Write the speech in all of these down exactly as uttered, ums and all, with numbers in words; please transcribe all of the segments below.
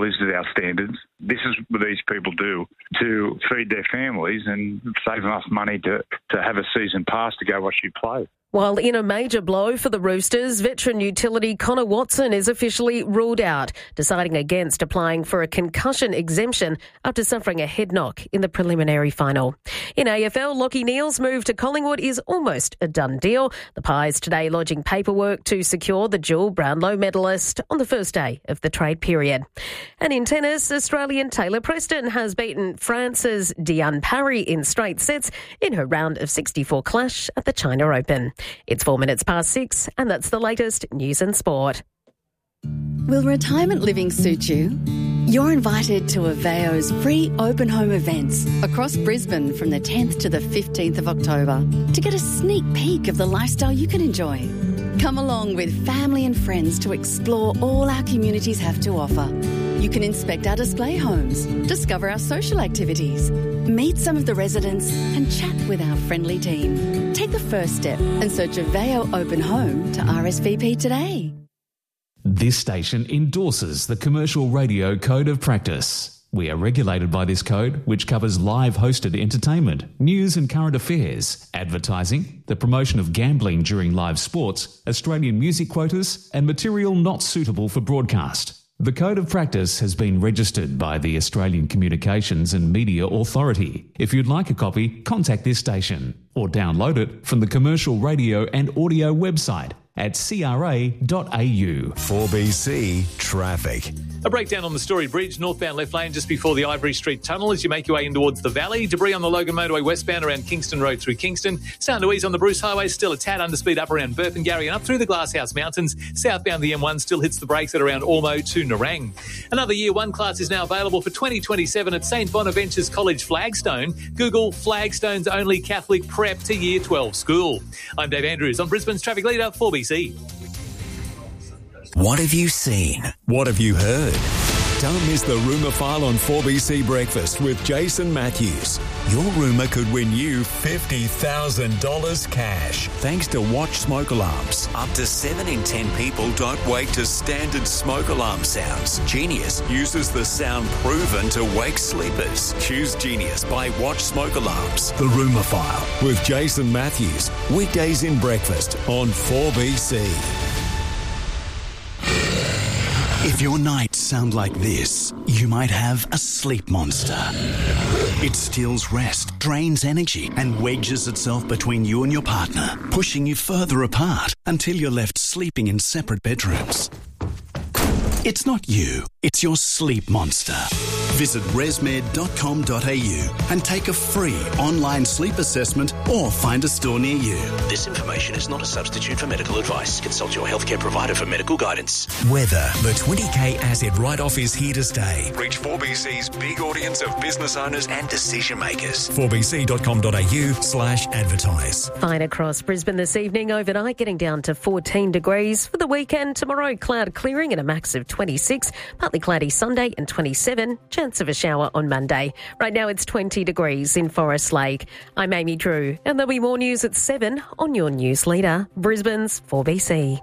never lives to our standards. This is what these people do to feed their families and save enough money to, to have a season pass to go watch you play. While in a major blow for the Roosters, veteran utility Connor Watson is officially ruled out, deciding against applying for a concussion exemption after suffering a head knock in the preliminary final. In A F L, Lachie Neale's move to Collingwood is almost a done deal. The Pies today lodging paperwork to secure the dual Brownlow medalist on the first day of the trade period. And in tennis, Australian Taylor Preston has beaten France's Diane Parry in straight sets in her round of sixty-four clash at the China Open. It's four minutes past six, and that's the latest news and sport. Will retirement living suit you? You're invited to Aveo's free open home events across Brisbane from the tenth to the fifteenth of October to get a sneak peek of the lifestyle you can enjoy. Come along with family and friends to explore all our communities have to offer. You can inspect our display homes, discover our social activities, meet some of the residents and chat with our friendly team. Take the first step and search Aveo Open Home to R S V P today. This station endorses the Commercial Radio Code of Practice. We are regulated by this code, which covers live hosted entertainment, news and current affairs, advertising, the promotion of gambling during live sports, Australian music quotas, and material not suitable for broadcast. The Code of Practice has been registered by the Australian Communications and Media Authority. If you'd like a copy, contact this station or download it from the Commercial Radio and Audio website at c r a dot a u. four B C Traffic. A breakdown on the Story Bridge, northbound left lane just before the Ivory Street Tunnel as you make your way in towards the valley. Debris on the Logan Motorway westbound around Kingston Road through Kingston. Starting to ease on the Bruce Highway, still a tad underspeed up around Burpengary and up through the Glasshouse Mountains. Southbound the M one still hits the brakes at around Ormo to Nerang. Another Year one class is now available for twenty twenty-seven at St Bonaventure's College Flagstone. Google Flagstone's only Catholic prep to Year twelve school. I'm Dave Andrews on Brisbane's Traffic Leader, four B C. What have you seen? What have you heard? Don't miss the Rumour File on four B C Breakfast with Jason Matthews. Your rumour could win you fifty thousand dollars cash. Thanks to Watch Smoke Alarms. Up to seven in ten people don't wake to standard smoke alarm sounds. Genius uses the sound proven to wake sleepers. Choose Genius by Watch Smoke Alarms. The Rumour File with Jason Matthews. Weekdays in breakfast on four B C. If your nights sound like this, you might have a sleep monster. It steals rest, drains energy, and wedges itself between you and your partner, pushing you further apart until you're left sleeping in separate bedrooms. It's not you, it's your sleep monster. Visit resmed dot com dot a u and take a free online sleep assessment or find a store near you. This information is not a substitute for medical advice. Consult your healthcare provider for medical guidance. Weather. The twenty K asset write-off is here to stay. Reach four B C's big audience of business owners and decision makers. four b c dot com dot a u slash advertise. Fine across Brisbane this evening, overnight getting down to fourteen degrees. For the weekend, tomorrow cloud clearing and a max of twenty-six. Partly cloudy Sunday and twenty-seven. Chance of a shower on Monday. Right now it's twenty degrees in Forest Lake. I'm Amy Drew, and there'll be more news at seven on your news leader, Brisbane's four B C.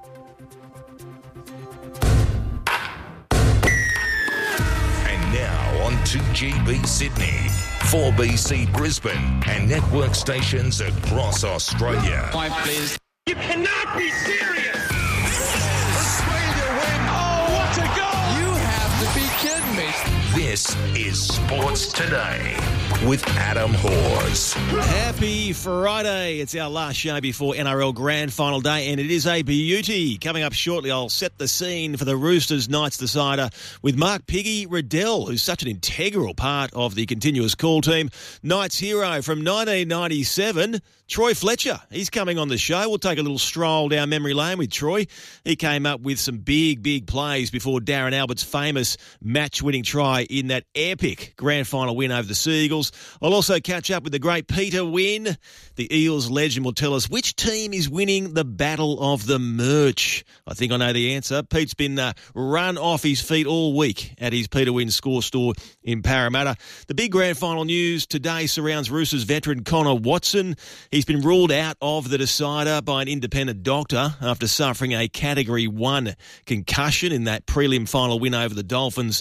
And now on to G B Sydney, four B C Brisbane, and network stations across Australia. Five, please. You cannot be serious! Australia win! Oh, what a goal! You have to be kidding me. This is Sports Today with Adam Hawes. Happy Friday. It's our last show before N R L Grand Final Day, and it is a beauty. Coming up shortly, I'll set the scene for the Roosters Knights decider with Mark Piggy Riddell, who's such an integral part of the continuous call team. Knights hero from nineteen ninety-seven, Troy Fletcher. He's coming on the show. We'll take a little stroll down memory lane with Troy. He came up with some big, big plays before Darren Albert's famous match-winning try in that epic grand final win over the Seagulls. I'll also catch up with the great Peter Wynn. The Eels legend will tell us which team is winning the Battle of the Merch. I think I know the answer. Pete's been uh, run off his feet all week at his Peter Wynn score store in Parramatta. The big grand final news today surrounds Roosters veteran Connor Watson. He's been ruled out of the decider by an independent doctor after suffering a Category one concussion in that prelim final win over the Dolphins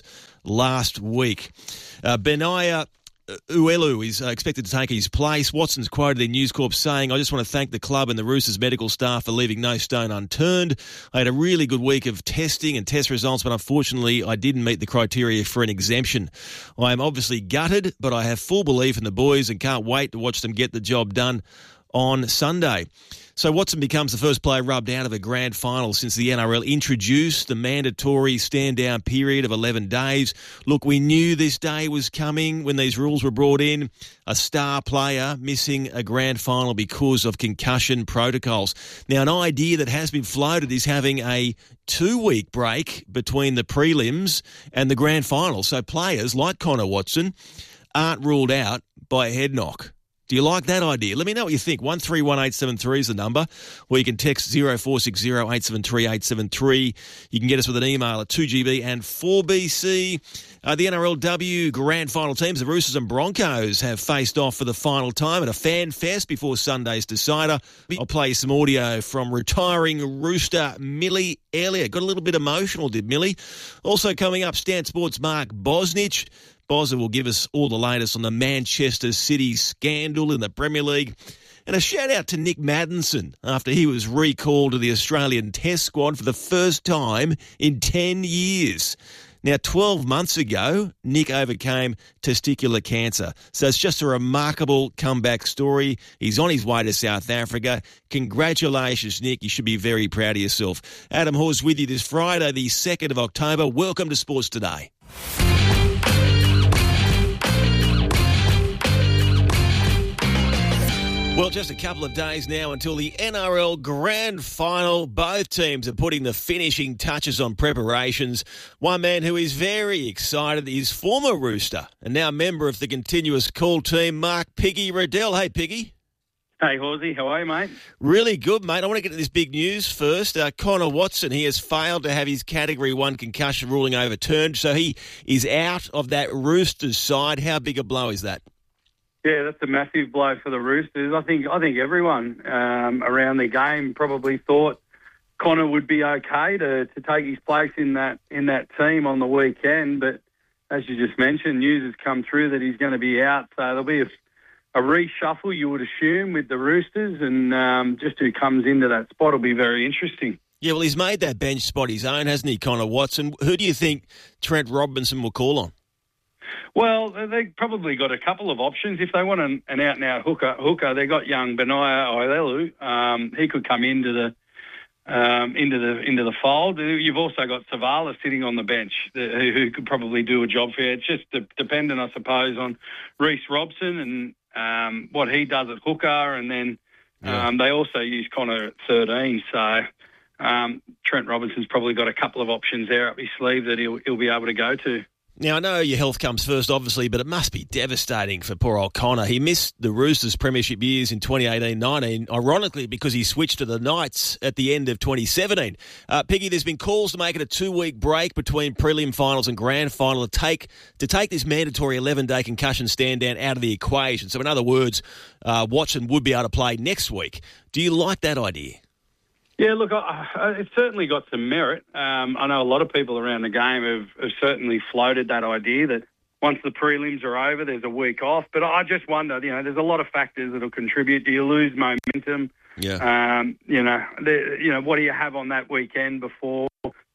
last week. Uh, Benaya Uelu is uh, expected to take his place. Watson's quoted in News Corp saying, "I just want to thank the club and the Roosters medical staff for leaving no stone unturned. I had a really good week of testing and test results, but unfortunately I didn't meet the criteria for an exemption. I am obviously gutted, but I have full belief in the boys and can't wait to watch them get the job done on Sunday." So Watson becomes the first player rubbed out of a grand final since the N R L introduced the mandatory stand-down period of eleven days. Look, we knew this day was coming when these rules were brought in. A star player missing a grand final because of concussion protocols. Now, an idea that has been floated is having a two-week break between the prelims and the grand final. So players like Connor Watson aren't ruled out by a head knock. Do you like that idea? Let me know what you think. one three one eight seven three is the number, or you can text zero four six zero eight seven three eight seven three. You can get us with an email at two G B and four B C. Uh, the N R L W grand final teams, the Roosters and Broncos, have faced off for the final time at a fan fest before Sunday's decider. I'll play you some audio from retiring Rooster Millie Elliott. Got a little bit emotional, did Millie? Also coming up, Stan Sports' Mark Bosnich. Bozza will give us all the latest on the Manchester City scandal in the Premier League. And a shout-out to Nick Maddinson after he was recalled to the Australian Test squad for the first time in ten years. Now, twelve months ago, Nick overcame testicular cancer. So it's just a remarkable comeback story. He's on his way to South Africa. Congratulations, Nick. You should be very proud of yourself. Adam Hawes with you this Friday, the second of October. Welcome to Sports Today. Well, just a couple of days now until the N R L Grand Final. Both teams are putting the finishing touches on preparations. One man who is very excited is former Rooster and now member of the continuous call team, Mark Piggy Riddell. Hey, Piggy. Hey, Horsey. How are you, mate? Really good, mate. I want to get to this big news first. Uh, Connor Watson, he has failed to have his Category one concussion ruling overturned, so he is out of that Roosters side. How big a blow is that? Yeah, that's a massive blow for the Roosters. I think I think everyone um, around the game probably thought Connor would be okay to, to take his place in that in that team on the weekend. But as you just mentioned, news has come through that he's going to be out. So there'll be a, a reshuffle, you would assume, with the Roosters. And um, just who comes into that spot will be very interesting. Yeah, well, he's made that bench spot his own, hasn't he, Connor Watson? Who do you think Trent Robinson will call on? Well, they've probably got a couple of options. If they want an, an out-and-out hooker, hooker, they've got young Benaya Oilelu. Um, he could come into the um, into the into the fold. You've also got Savala sitting on the bench who, who could probably do a job for you. It's just de- dependent, I suppose, on Reece Robson and um, what he does at hooker. And then yeah. um, they also use Connor at thirteen. So um, Trent Robinson's probably got a couple of options there up his sleeve that he'll, he'll be able to go to. Now, I know your health comes first, obviously, but it must be devastating for poor old Connor. He missed the Roosters' premiership years in twenty eighteen nineteen, ironically because he switched to the Knights at the end of twenty seventeen. Uh, Piggy, there's been calls to make it a two-week break between prelim finals and grand final to take to take this mandatory eleven-day concussion stand-down out of the equation. So, in other words, uh, Watson would be able to play next week. Do you like that idea? Yeah, look, I, I, it's certainly got some merit. Um, I know a lot of people around the game have, have certainly floated that idea that once the prelims are over, there's a week off. But I just wonder, you know, there's a lot of factors that will contribute. Do you lose momentum? Yeah. Um, you know, the, you know, what do you have on that weekend before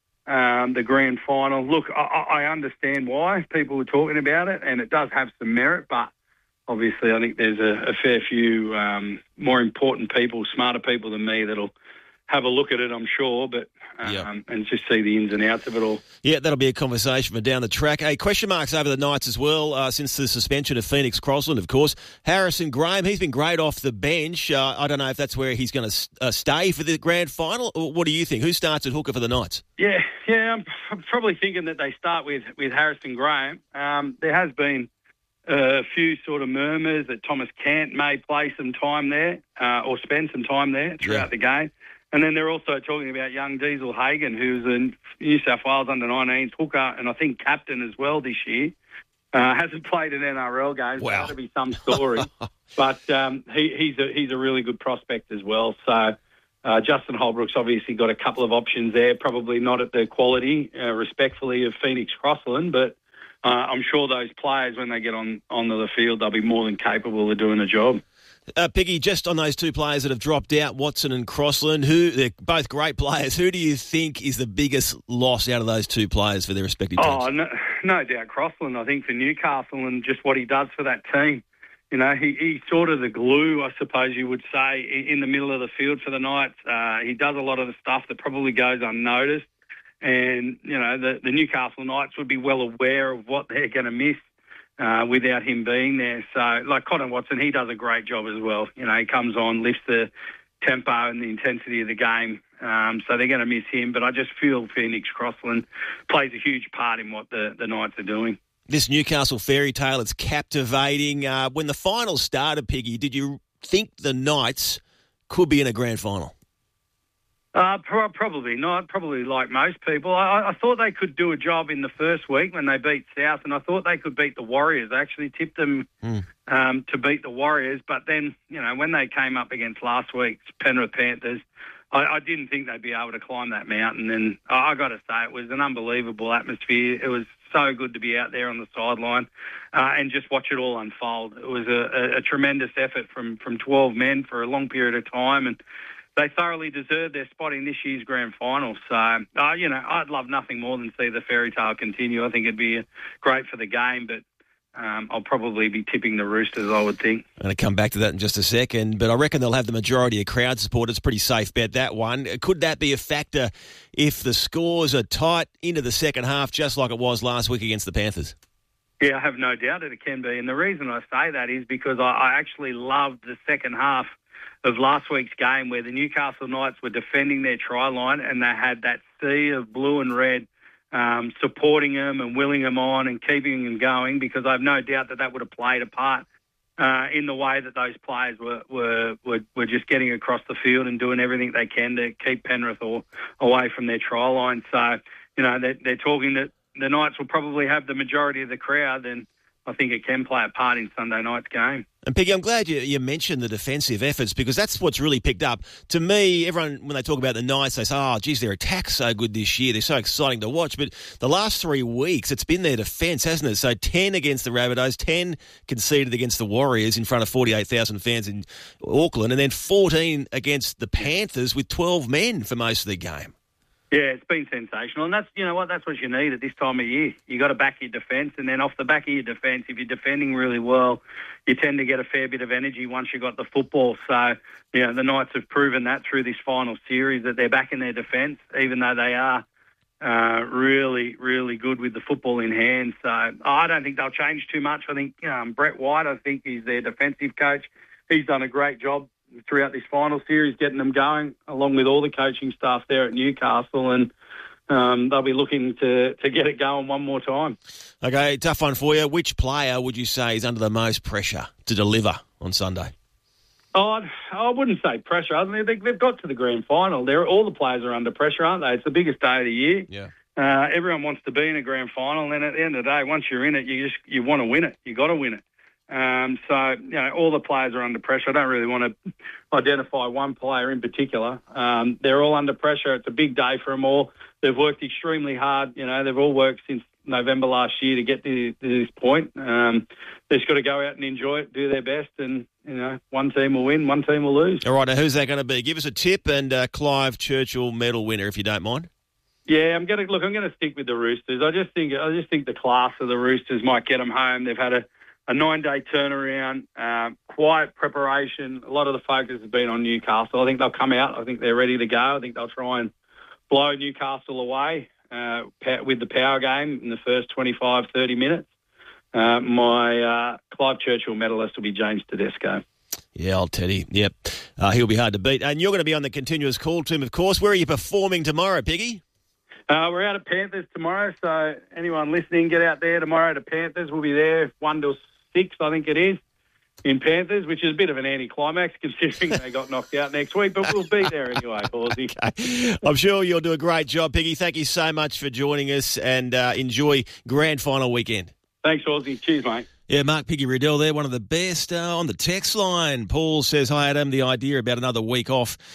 um, the grand final? Look, I, I understand why people were talking about it, and it does have some merit, but obviously I think there's a, a fair few um, more important people, smarter people than me that'll have a look at it, I'm sure, but um, yeah. and just see the ins and outs of it all. Yeah, that'll be a conversation for down the track. Hey, question marks over the Knights as well, uh, since the suspension of Phoenix Crossland, of course. Harrison Graham, he's been great off the bench. Uh, I don't know if that's where he's going to uh, stay for the grand final. Or what do you think? Who starts at hooker for the Knights? Yeah, yeah, I'm, I'm probably thinking that they start with, with Harrison Graham. Um, there has been uh, a few sort of murmurs that Thomas Cant may play some time there uh, or spend some time there throughout yeah. the game. And then they're also talking about young Diesel Hagen, who's a New South Wales under nineteens hooker and I think captain as well this year. Uh, hasn't played an N R L game, so wow. that'll be some story. but um, he, he's a he's a really good prospect as well. So uh, Justin Holbrook's obviously got a couple of options there, probably not at the quality, uh, respectfully, of Phoenix Crossland, but uh, I'm sure those players, when they get on onto the field, they'll be more than capable of doing a job. Uh, Piggy, just on those two players that have dropped out, Watson and Crossland, who they're both great players. Who do you think is the biggest loss out of those two players for their respective teams? Oh, no, no doubt Crossland, I think, for Newcastle and just what he does for that team. You know, he, he's sort of the glue, I suppose you would say, in the middle of the field for the Knights. Uh, he does a lot of the stuff that probably goes unnoticed. And, you know, the, the Newcastle Knights would be well aware of what they're going to miss uh, without him being there. So, like Connor Watson, he does a great job as well. You know, he comes on, lifts the tempo and the intensity of the game. Um, so they're going to miss him. But I just feel Phoenix Crossland plays a huge part in what the, the Knights are doing. This Newcastle fairy tale, it's captivating. Uh, when the final started, Piggy, did you think the Knights could be in a grand final? Uh, pro- probably not. Probably like most people. I, I thought they could do a job in the first week when they beat South, and I thought they could beat the Warriors. I actually tipped them mm. um, to beat the Warriors, but then, you know, when they came up against last week's Penrith Panthers, I, I didn't think they'd be able to climb that mountain. And I, I got to say, it was an unbelievable atmosphere. It was so good to be out there on the sideline uh, and just watch it all unfold. It was a, a, a tremendous effort from, from twelve men for a long period of time, and they thoroughly deserved their spot in this year's grand final. So, uh, you know, I'd love nothing more than see the fairy tale continue. I think it'd be great for the game, but um, I'll probably be tipping the Roosters, I would think. I'm going to come back to that in just a second, but I reckon they'll have the majority of crowd support. It's a pretty safe bet, that one. Could that be a factor if the scores are tight into the second half, just like it was last week against the Panthers? Yeah, I have no doubt that it can be. And the reason I say that is because I, I actually loved the second half of last week's game where the Newcastle Knights were defending their try line and they had that sea of blue and red um, supporting them and willing them on and keeping them going, because I have no doubt that that would have played a part uh, in the way that those players were, were, were, were just getting across the field and doing everything they can to keep Penrith or, away from their try line. So, you know, they're, they're talking that the Knights will probably have the majority of the crowd, and I think it can play a part in Sunday night's game. And Piggy, I'm glad you, you mentioned the defensive efforts, because that's what's really picked up. To me, everyone, when they talk about the Knights, they say, oh, geez, their attack's so good this year. They're so exciting to watch. But the last three weeks, it's been their defence, hasn't it? So ten against the Rabbitohs, ten conceded against the Warriors in front of forty-eight thousand fans in Auckland, and then fourteen against the Panthers with twelve men for most of the game. Yeah, it's been sensational. And that's, you know what, that's what you need at this time of year. You got to back your defence, and then off the back of your defence, if you're defending really well, you tend to get a fair bit of energy once you've got the football. So, you know, the Knights have proven that through this final series, that they're back in their defence, even though they are uh, really, really good with the football in hand. So I don't think they'll change too much. I think um, Brett White, I think he's their defensive coach. He's done a great job throughout this final series, getting them going, along with all the coaching staff there at Newcastle, and um, they'll be looking to, to get it going one more time. Okay, tough one for you. Which player would you say is under the most pressure to deliver on Sunday? Oh, I wouldn't say pressure. I mean, they've got to the grand final. They're, all the players are under pressure, aren't they? It's the biggest day of the year. Yeah. Uh, everyone wants to be in a grand final, and at the end of the day, once you're in it, you just you want to win it. You got to win it. Um, so, you know, all the players are under pressure. I don't really want to identify one player in particular. Um, they're all under pressure. It's a big day for them all. They've worked extremely hard. You know, they've all worked since November last year to get to, to this point. Um, they've just got to go out and enjoy it, do their best, and, you know, one team will win, one team will lose. All right, now who's that going to be? Give us a tip and uh, Clive Churchill medal winner, if you don't mind. Yeah, I'm going to look. I'm going to stick with the Roosters. I just think I just think the class of the Roosters might get them home. They've had a A nine-day turnaround, uh, quiet preparation. A lot of the focus has been on Newcastle. I think they'll come out. I think they're ready to go. I think they'll try and blow Newcastle away uh, with the power game in the first twenty-five, thirty minutes. Uh, my uh, Clive Churchill medalist will be James Tedesco. Yeah, old Teddy. Yep. Uh, he'll be hard to beat. And you're going to be on the continuous call team, of course. Where are you performing tomorrow, Piggy? Uh, we're out at Panthers tomorrow, so anyone listening, get out there tomorrow to Panthers. We'll be there one till six, I think it is, in Panthers, which is a bit of an anticlimax considering they got knocked out next week, but we'll be there anyway, Horsey. Okay. I'm sure you'll do a great job, Piggy. Thank you so much for joining us, and uh, enjoy grand final weekend. Thanks, Horsey. Cheers, mate. Yeah, Mark Piggy Riddell there, one of the best uh, on the text line. Paul says, hi, Adam, the idea about another week off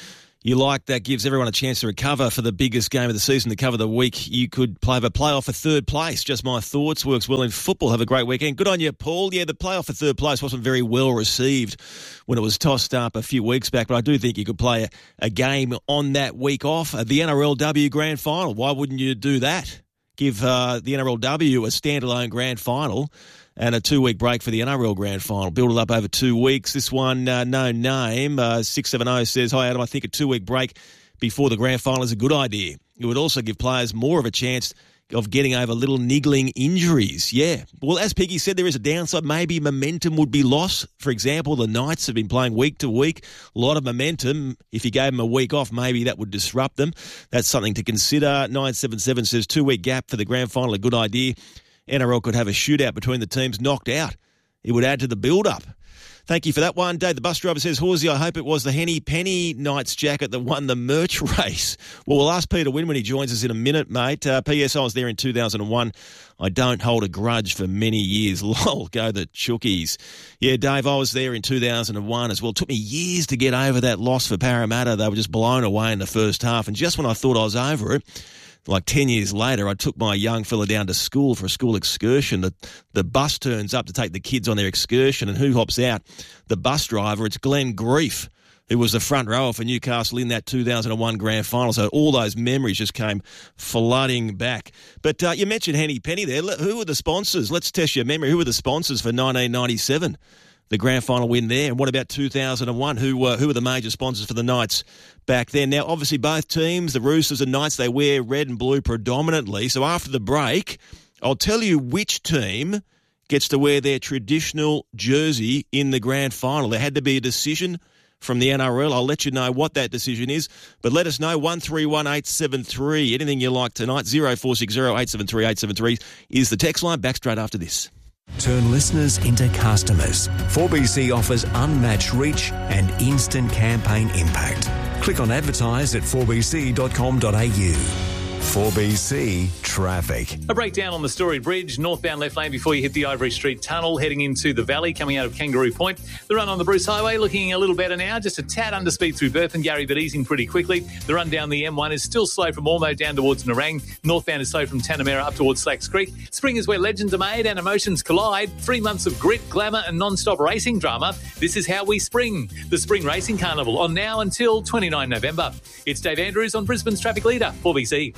you like that gives everyone a chance to recover for the biggest game of the season, to cover the week. You could play a playoff for third place. Just my thoughts. Works well in football. Have a great weekend. Good on you, Paul. Yeah, the playoff for third place wasn't very well received when it was tossed up a few weeks back, but I do think you could play a, a game on that week off. Uh, the N R L W Grand Final. Why wouldn't you do that? Give uh, the N R L W a standalone Grand Final and a two-week break for the N R L Grand Final. Build it up over two weeks. This one, uh, no name, uh, six seven zero says, hi, Adam, I think a two-week break before the Grand Final is a good idea. It would also give players more of a chance of getting over little niggling injuries. Yeah. Well, as Piggy said, there is a downside. Maybe momentum would be lost. For example, the Knights have been playing week to week. A lot of momentum. If you gave them a week off, maybe that would disrupt them. That's something to consider. nine seven seven says, two-week gap for the Grand Final, a good idea. N R L could have a shootout between the teams knocked out. It would add to the build-up. Thank you for that one. Dave, the bus driver, says, Horsey, I hope it was the Henny Penny Knights jacket that won the merch race. Well, we'll ask Peter Wynn when he joins us in a minute, mate. Uh, P S I was there in two thousand one. I don't hold a grudge for many years. Lol, go the Chookies. Yeah, Dave, I was there in two thousand one as well. It took me years to get over that loss for Parramatta. They were just blown away in the first half. And just when I thought I was over it, like ten years later, I took my young fella down to school for a school excursion. The, the bus turns up to take the kids on their excursion, and who hops out? The bus driver. It's Glenn Grief, who was the front rower for Newcastle in that two thousand one Grand Final. So all those memories just came flooding back. But uh, you mentioned Henny Penny there. Who were the sponsors? Let's test your memory. Who were the sponsors for nineteen ninety-seven? The Grand Final win there. And what about two thousand one? Who uh, who were the major sponsors for the Knights back then? Now, obviously, both teams, the Roosters and Knights, they wear red and blue predominantly. So after the break, I'll tell you which team gets to wear their traditional jersey in the Grand Final. There had to be a decision from the N R L. I'll let you know what that decision is. But let us know, one three one eight seven three. Anything you like tonight, oh four six oh eight seven three eight seven three is the text line. Back straight after this. Turn listeners into customers. four B C offers unmatched reach and instant campaign impact. Click on advertise at four b c dot com dot a u. four B C traffic. A breakdown on the Story Bridge, northbound left lane before you hit the Ivory Street Tunnel, heading into the valley, coming out of Kangaroo Point. The run on the Bruce Highway looking a little better now, just a tad under speed through Burpengary, but easing pretty quickly. The run down the M one is still slow from Ormo down towards Nerang. Northbound is slow from Tanamera up towards Slacks Creek. Spring is where legends are made and emotions collide. Three months of grit, glamour and non-stop racing drama. This is how we spring. The Spring Racing Carnival on now until the twenty-ninth of November. It's Dave Andrews on Brisbane's Traffic Leader, four B C.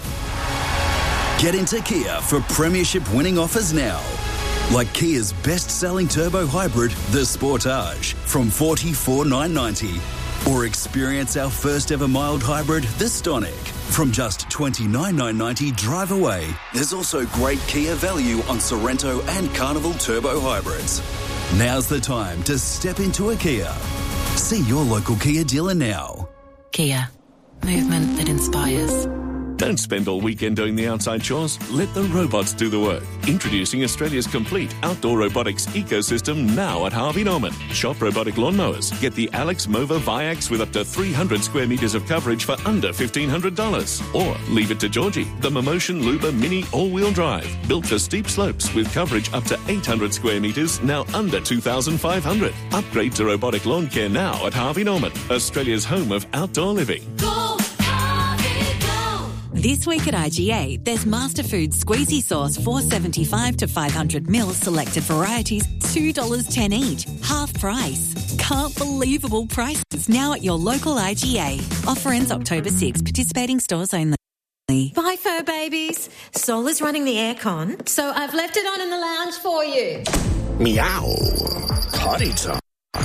Get into Kia for premiership winning offers now. Like Kia's best-selling turbo hybrid, the Sportage, from forty-four thousand nine hundred ninety dollars. Or experience our first-ever mild hybrid, the Stonic, from just twenty-nine thousand nine hundred ninety dollars drive away. There's also great Kia value on Sorrento and Carnival turbo hybrids. Now's the time to step into a Kia. See your local Kia dealer now. Kia. Movement that inspires. Don't spend all weekend doing the outside chores. Let the robots do the work. Introducing Australia's complete outdoor robotics ecosystem now at Harvey Norman. Shop robotic lawnmowers. Get the Alex Mova Viax with up to three hundred square metres of coverage for under fifteen hundred dollars. Or leave it to Georgie, the Momotion Luba Mini all-wheel drive. Built for steep slopes with coverage up to eight hundred square metres, now under two thousand five hundred. Upgrade to robotic lawn care now at Harvey Norman, Australia's home of outdoor living. Go! This week at I G A, there's Masterfood Squeezy Sauce, four seventy-five to five hundred mils, selected varieties, two dollars ten each, half price. Can't believable prices now at your local I G A. Offer ends October sixth, participating stores only. Bye, fur babies. Sol is running the aircon, so I've left it on in the lounge for you. Meow. Potty time.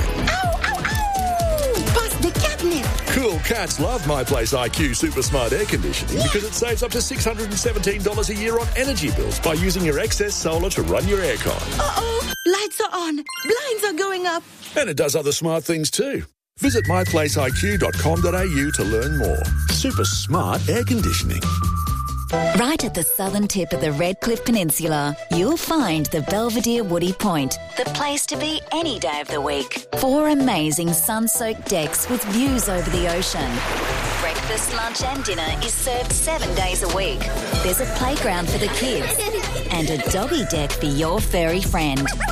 Cool cats love My Place I Q Super Smart Air Conditioning because it saves up to six hundred seventeen dollars a year on energy bills by using your excess solar to run your aircon. Uh-oh, lights are on, blinds are going up. And it does other smart things too. Visit my place I Q dot com dot a u to learn more. Super smart air conditioning. Right at the southern tip of the Redcliffe Peninsula, you'll find the Belvedere Woody Point, the place to be any day of the week. Four amazing sun-soaked decks with views over the ocean. Breakfast, lunch and dinner is served seven days a week. There's a playground for the kids and a doggy deck for your furry friend.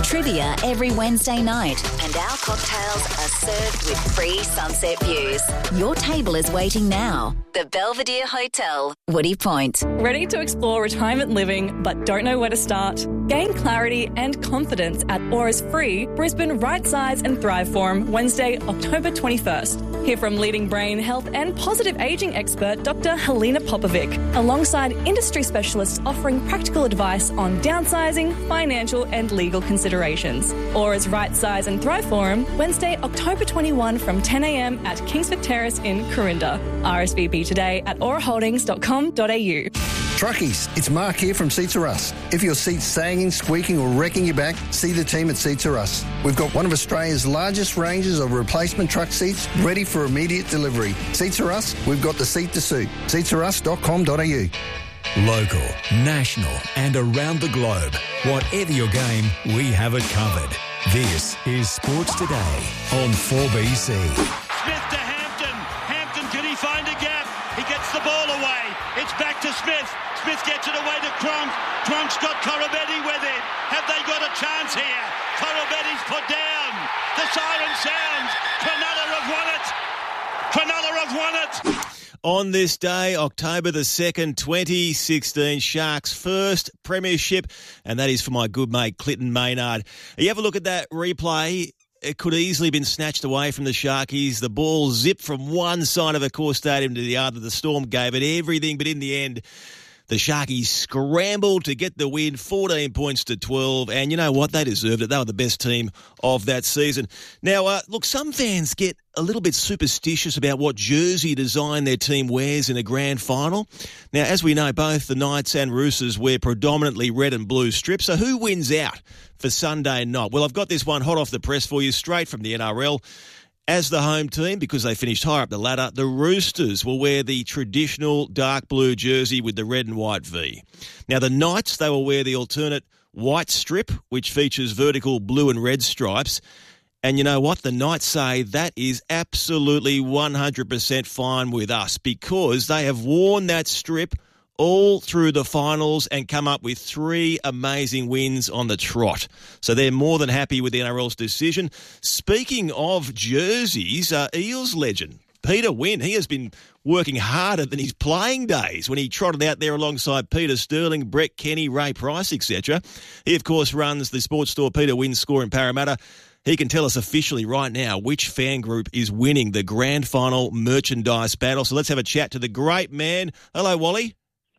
trivia every Wednesday night, and our cocktails are served with free sunset views. Your table is waiting now. The Belvedere Hotel, Woody Point. Ready to explore retirement living but don't know where to start? Gain clarity and confidence at Aura's free Brisbane Right Size and Thrive Forum, Wednesday, October twenty-first. Hear from leading brain health and positive ageing expert Doctor Helena Popovic, alongside industry specialists offering practical advice on downsizing, financial and legal considerations. Aura's Right Size and Thrive Forum, Wednesday, October twenty-first from ten a m at Kingsford Terrace in Corinda. R S V P today at aura holdings dot com dot a u. Truckies, it's Mark here from Seats Are Us. If your seat's sagging, squeaking or wrecking your back, see the team at Seats Are Us. We've got one of Australia's largest ranges of replacement truck seats ready for immediate delivery. Seats Are Us, we've got the seat to suit. seats are us dot com dot a u. Local, national and around the globe. Whatever your game, we have it covered. This is Sports Today on four B C. Smith to Hampton. Hampton, can he find a gap? He gets the ball away. It's back to Smith. Smith gets it away to Cronk. Cronk's got Corabetti with it. Have they got a chance here? Corabetti's put down. The siren sounds. Cronulla have won it. Cronulla have won it. On this day, October the second, twenty sixteen, Sharks' first premiership, and that is for my good mate Clinton Maynard. You have a look at that replay. It could easily have been snatched away from the Sharkies. The ball zipped from one side of a core stadium to the other. The Storm gave it everything, but in the end, the Sharkies scrambled to get the win, fourteen points to twelve, and you know what? They deserved it. They were the best team of that season. Now, uh, look, some fans get a little bit superstitious about what jersey design their team wears in a grand final. Now, as we know, both the Knights and Roosters wear predominantly red and blue strips, so who wins out for Sunday night? Well, I've got this one hot off the press for you, straight from the N R L. As the home team, because they finished higher up the ladder, the Roosters will wear the traditional dark blue jersey with the red and white V. Now, the Knights, they will wear the alternate white strip, which features vertical blue and red stripes. And you know what? The Knights say that is absolutely one hundred percent fine with us because they have worn that strip all through the finals and come up with three amazing wins on the trot. So they're more than happy with the N R L's decision. Speaking of jerseys, uh, Eels legend Peter Wynn, he has been working harder than his playing days when he trotted out there alongside Peter Sterling, Brett Kenny, Ray Price, et cetera. He, of course, runs the sports store Peter Wynn Score in Parramatta. He can tell us officially right now which fan group is winning the grand final merchandise battle. So let's have a chat to the great man. Hello, Wally.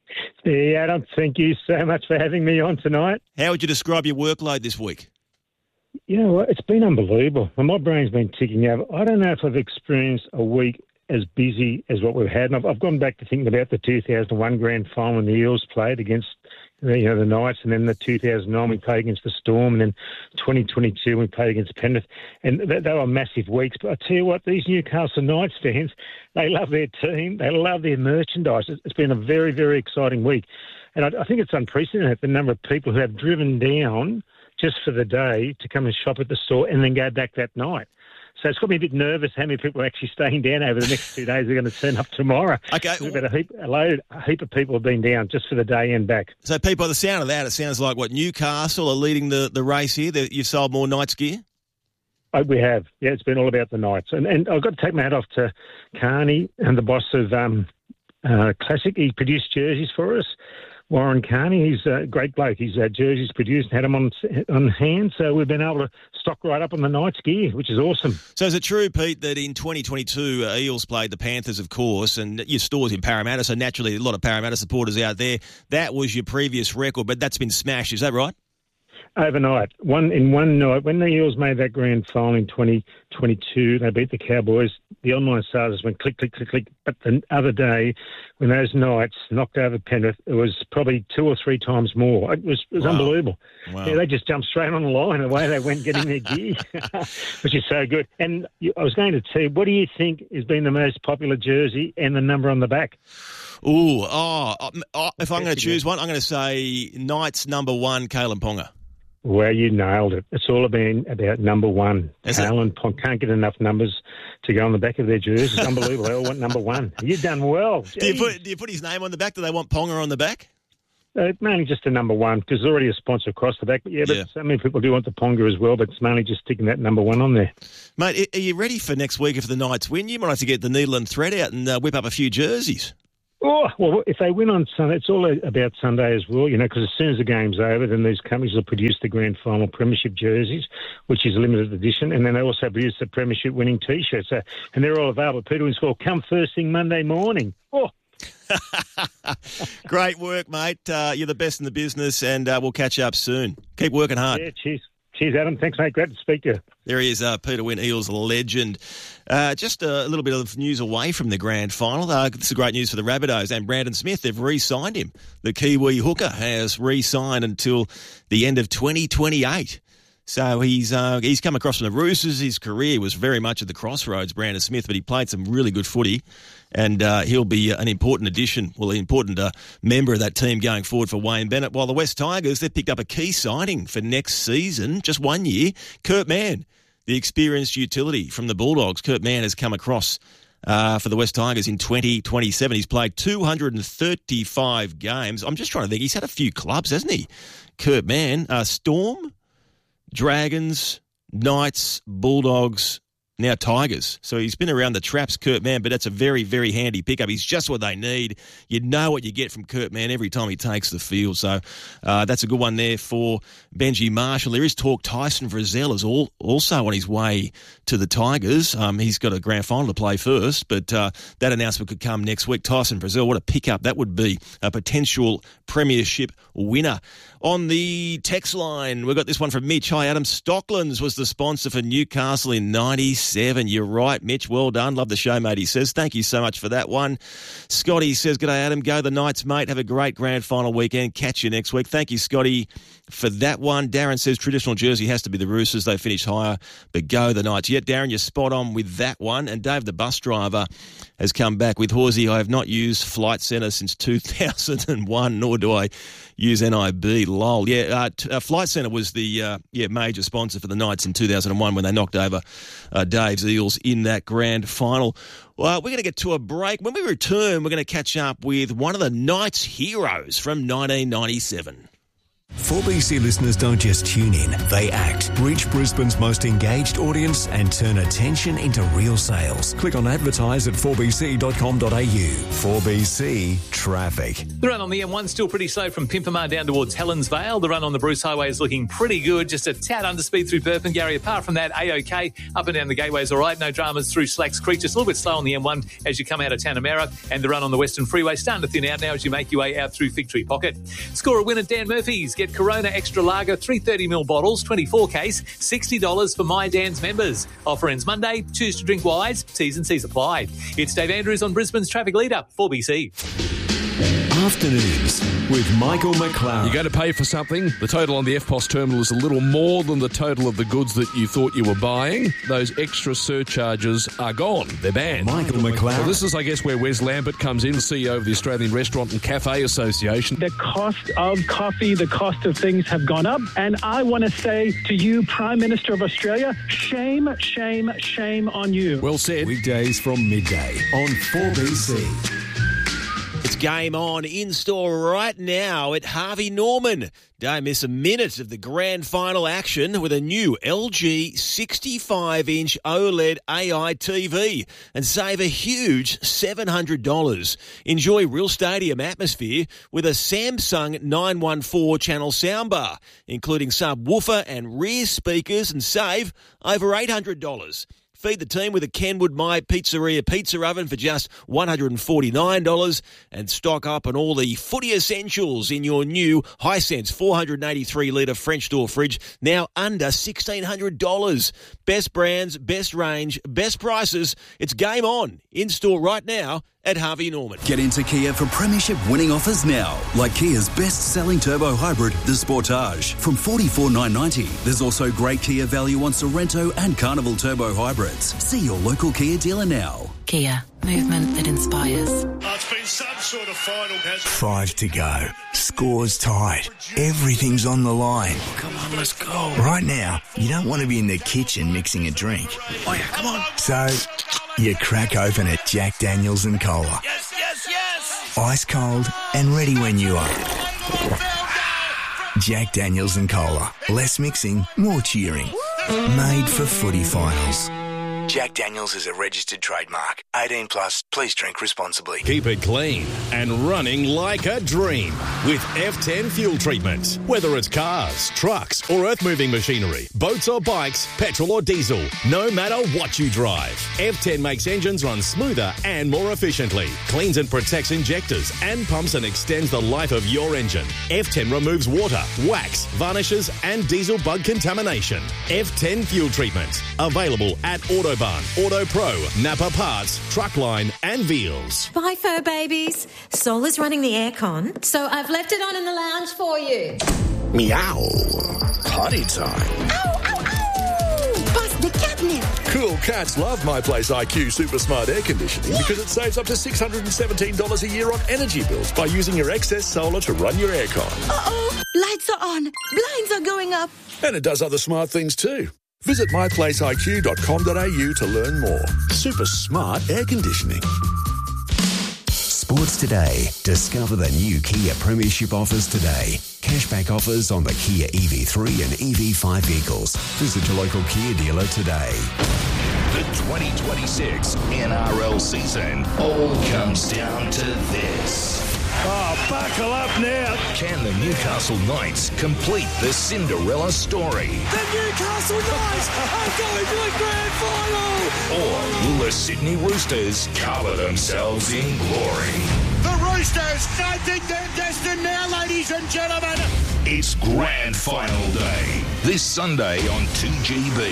Yeah, Adam, thank you so much for having me on tonight. How would you describe your workload this week? You know what? It's been unbelievable. My brain's been ticking over. I don't know if I've experienced a week as busy as what we've had. And I've, I've gone back to thinking about the two thousand one grand final when the Eels played against you know, the Knights, and then the two thousand nine we played against the Storm, and then twenty twenty-two we played against Penrith. And they, they were massive weeks. But I tell you what, these Newcastle Knights fans, they love their team. They love their merchandise. It's been a very, very exciting week. And I, I think it's unprecedented, the number of people who have driven down just for the day to come and shop at the store and then go back that night. So it's got me a bit nervous how many people are actually staying down over the next two days. They're going to turn up tomorrow. Okay. We've got a heap, a, load, a heap of people have been down just for the day and back. So, Pete, by the sound of that, it sounds like, what, Newcastle are leading the, the race here? That you've sold more Knights gear? Oh, we have. Yeah, it's been all about the Knights. And, and I've got to take my hat off to Carney and the boss of um, uh, Classic. He produced jerseys for us. Warren Carney, he's a great bloke. He's uh, jerseys produced and had them on on hand, so we've been able to stock right up on the Knights gear, which is awesome. So is it true, Pete, that in twenty twenty-two, uh, Eels played the Panthers, of course, and your store's in Parramatta, so naturally a lot of Parramatta supporters out there. That was your previous record, but that's been smashed. Is that right? Overnight, one in one night, when the Eels made that grand final in twenty twenty-two, they beat the Cowboys. The online sales went click, click, click, click. But the other day, when those Knights knocked over Penrith, it was probably two or three times more. It was, it was wow. unbelievable. Wow. Yeah, they just jumped straight on the line the way they went getting their gear, which is so good. And I was going to tell you, what do you think has been the most popular jersey and the number on the back? Ooh, oh, oh if I'm going to choose one, I'm going to say Knights number one, Kalen Ponga. Well, you nailed it. It's all been about number one. Is Alan Pong can't get enough numbers to go on the back of their jerseys. It's unbelievable. They all want number one. You've done well. Do you, put, do you put his name on the back? Do they want Ponga on the back? Uh, mainly just the number one, because there's already a sponsor across the back. But yeah, but Yeah. so many people do want the Ponga as well, but it's mainly just sticking that number one on there. Mate, are you ready for next week if the Knights win? You might have to get the needle and thread out and uh, whip up a few jerseys. Oh, well, if they win on Sunday, it's all about Sunday as well, you know, because as soon as the game's over, then these companies will produce the grand final premiership jerseys, which is a limited edition, and then they also produce the premiership winning T-shirts. So, and they're all available at Peter Wynn School. Come first thing Monday morning. Oh. Great work, mate. Uh, you're the best in the business, and uh, we'll catch up soon. Keep working hard. Yeah, cheers. Cheers, Adam. Thanks, mate. Great to speak to you. There he is, uh, Peter Wynn, Eels legend. Uh, just a little bit of news away from the grand final. Uh, this is great news for the Rabbitohs and Brandon Smith. They've re-signed him. The Kiwi hooker has re-signed until the end of twenty twenty-eight. So he's uh, he's come across from the Roosters. His career was very much at the crossroads, Brandon Smith, but he played some really good footy, and uh, he'll be an important addition, well, an important uh, member of that team going forward for Wayne Bennett. While the West Tigers, they've picked up a key signing for next season, just one year, Kurt Mann, the experienced utility from the Bulldogs. Kurt Mann has come across uh, for the West Tigers in twenty twenty-seven. He's played two hundred thirty-five games. I'm just trying to think. He's had a few clubs, hasn't he? Kurt Mann, uh, Storm, Dragons, Knights, Bulldogs, now Tigers. So he's been around the traps, Kurt Mann, but that's a very, very handy pickup. He's just what they need. You know what you get from Kurt Mann every time he takes the field. So uh, that's a good one there for Benji Marshall. There is talk Tyson Frizzell is all, also on his way to the Tigers. Um, he's got a grand final to play first, but uh, that announcement could come next week. Tyson Frizzell, what a pickup. That would be a potential premiership winner. On the text line, we've got this one from Mitch. Hi, Adam. Stocklands was the sponsor for Newcastle in ninety-seven. You're right, Mitch. Well done. Love the show, mate, he says. Thank you so much for that one. Scotty says, g'day, Adam. Go the Knights, mate. Have a great grand final weekend. Catch you next week. Thank you, Scotty, for that one. Darren says, traditional jersey has to be the Roosters. They finish higher, but go the Knights. Yet, Darren, you're spot on with that one. And Dave, the bus driver, has come back with Horsey. I have not used Flight Centre since two thousand one, nor do I use N I B. Lol. Yeah, uh, t- uh, Flight Centre was the uh, yeah major sponsor for the Knights in two thousand one when they knocked over uh, Dave's Eels in that grand final. Well, we're going to get to a break. When we return, we're going to catch up with one of the Knights' heroes from nineteen ninety-seven. four B C listeners don't just tune in, they act. Reach Brisbane's most engaged audience and turn attention into real sales. Click on advertise at four b c dot com dot a u. four B C Traffic. The run on the M one still pretty slow from Pimpamar down towards Helensvale. The run on the Bruce Highway is looking pretty good, just a tad under speed through Burpengary. Apart from that, A-OK. Up and down the gateways all right. No dramas through Slacks Creek. Just a little bit slow on the M one as you come out of Tanamera. And the run on the Western Freeway starting to thin out now as you make your way out through Fig Tree Pocket. Score a win at Dan Murphy's. Get Corona Extra Lager, three thirty mil bottles, twenty-four case, sixty dollars for My Dan's members. Offer ends Monday. Choose to drink wise. T's and C's apply. It's Dave Andrews on Brisbane's Traffic Leader, four B C. Afternoons with Michael McLaren. You go to pay for something, the total on the F P O S terminal is a little more than the total of the goods that you thought you were buying. Those extra surcharges are gone. They're banned. Michael McLaren. So this is, I guess, where Wes Lambert comes in, the C E O of the Australian Restaurant and Cafe Association. The cost of coffee, the cost of things have gone up. And I want to say to you, Prime Minister of Australia, shame, shame, shame on you. Well said. Weekdays from midday on four B C. It's game on in store right now at Harvey Norman. Don't miss a minute of the grand final action with a new L G sixty-five inch OLED A I T V and save a huge seven hundred dollars. Enjoy real stadium atmosphere with a Samsung nine one four channel soundbar, including subwoofer and rear speakers, and save over eight hundred dollars. Feed the team with a Kenwood My Pizzeria pizza oven for just one hundred forty-nine dollars and stock up on all the footy essentials in your new Hisense four hundred eighty-three litre French door fridge, now under sixteen hundred dollars. Best brands, best range, best prices. It's game on. In store right now at Harvey Norman. Get into Kia for premiership winning offers now, like Kia's best-selling turbo hybrid, the Sportage, from forty-four thousand nine hundred ninety dollars. There's also great Kia value on Sorrento and Carnival turbo hybrids. See your local Kia dealer now. Kia, movement that inspires. Oh, it's been some sort of final, hasn't it? Five to go. Score's tied. Everything's on the line. Come on, let's go. Right now, you don't want to be in the kitchen mixing a drink. Oh, yeah, come on. So, you crack open a Jack Daniels and Cola. Yes, yes, yes! Ice cold and ready when you are. Jack Daniels and Cola. Less mixing, more cheering. Made for footy finals. Jack Daniels is a registered trademark. eighteen plus, please drink responsibly. Keep it clean and running like a dream with F ten fuel treatment. Whether it's cars, trucks or earth-moving machinery, boats or bikes, petrol or diesel, no matter what you drive, F ten makes engines run smoother and more efficiently, cleans and protects injectors and pumps and extends the life of your engine. F ten removes water, wax, varnishes and diesel bug contamination. F ten fuel treatment. Available at Autobahn, Auto Pro, Napa Parts, Truckline and Veals. Bye, fur babies. Sol is running the aircon, so I've left it on in the lounge for you. Meow. Potty time. Ow, ow, ow! Past the catnip. Cool cats love My Place I Q Super Smart Air Conditioning because it saves up to six hundred seventeen dollars a year on energy bills by using your excess solar to run your aircon. Uh-oh, lights are on. Blinds are going up. And it does other smart things too. Visit my place I Q dot com dot a u to learn more. Super smart air conditioning. Sports Today. Discover the new Kia Premiership offers today. Cashback offers on the Kia E V three and E V five vehicles. Visit your local Kia dealer today. The twenty twenty-six N R L season all comes down to this. Oh, buckle up now. Can the Newcastle Knights complete the Cinderella story? The Newcastle Knights are going to a grand final. Or will the Sydney Roosters cover themselves in glory? The Roosters, I think they're destined now, ladies and gentlemen. It's grand final day. This Sunday on two G B.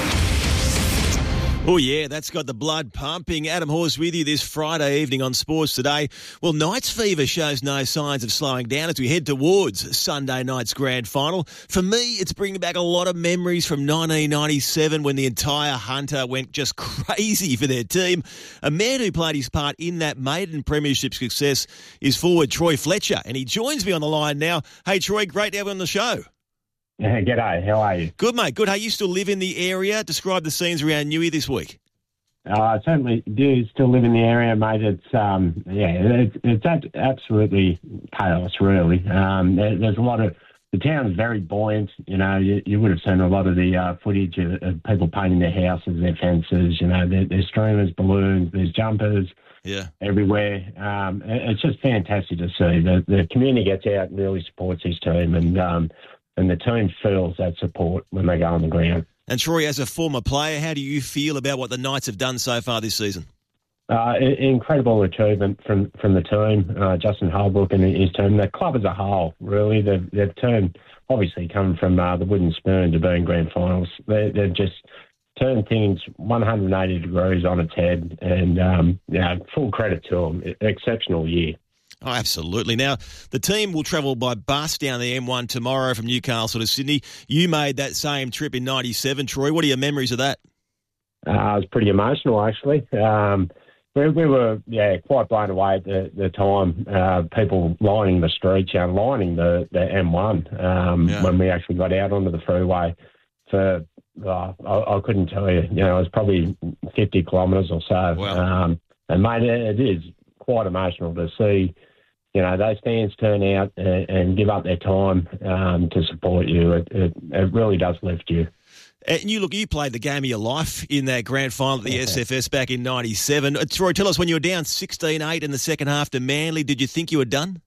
Oh, yeah, that's got the blood pumping. Adam Hawes with you this Friday evening on Sports Today. Well, Knights fever shows no signs of slowing down as we head towards Sunday night's grand final. For me, it's bringing back a lot of memories from nineteen ninety-seven when the entire Hunter went just crazy for their team. A man who played his part in that maiden premiership success is forward Troy Fletcher, and he joins me on the line now. Hey, Troy, great to have you on the show. Yeah, g'day. How are you? Good, mate. Good. Hey, you still live in the area? Describe the scenes around Newey this week. Uh, I certainly do still live in the area, mate. It's um, yeah, it's, it's absolutely chaos, really. Um, there, there's a lot of the town's very buoyant. You know, you, you would have seen a lot of the uh, footage of, of people painting their houses, their fences. You know, there, there's streamers, balloons, there's jumpers. Yeah, everywhere. Um, it, it's just fantastic to see. The the community gets out and really supports his team, and um. And the team feels that support when they go on the ground. And Troy, as a former player, how do you feel about what the Knights have done so far this season? Uh, incredible achievement from, from the team, uh, Justin Holbrook and his team. The club as a whole, really, they've, they've turned, obviously come from uh, the wooden spoon to being grand finals. They, they've just turned things one hundred eighty degrees on its head, and um, yeah, full credit to them. Exceptional year. Oh, absolutely. Now, the team will travel by bus down the M one tomorrow from Newcastle to Sydney. You made that same trip in ninety-seven, Troy. What are your memories of that? Uh, it was pretty emotional, actually. Um, we, we were, yeah, quite blown away at the, the time. Uh, people lining the streets, you know, lining the, the M one um, yeah. when we actually got out onto the freeway for, uh, I, I couldn't tell you, you know, it was probably fifty kilometres or so. Wow. Um, and, mate, it, it is quite emotional to see, you know, those fans turn out and, and give up their time um, to support you. It, it, it really does lift you. And you look, you played the game of your life in that grand final at the yeah. S F S back in ninety-seven. Uh, Troy, tell us, when you were down sixteen eight in the second half to Manly, did you think you were done?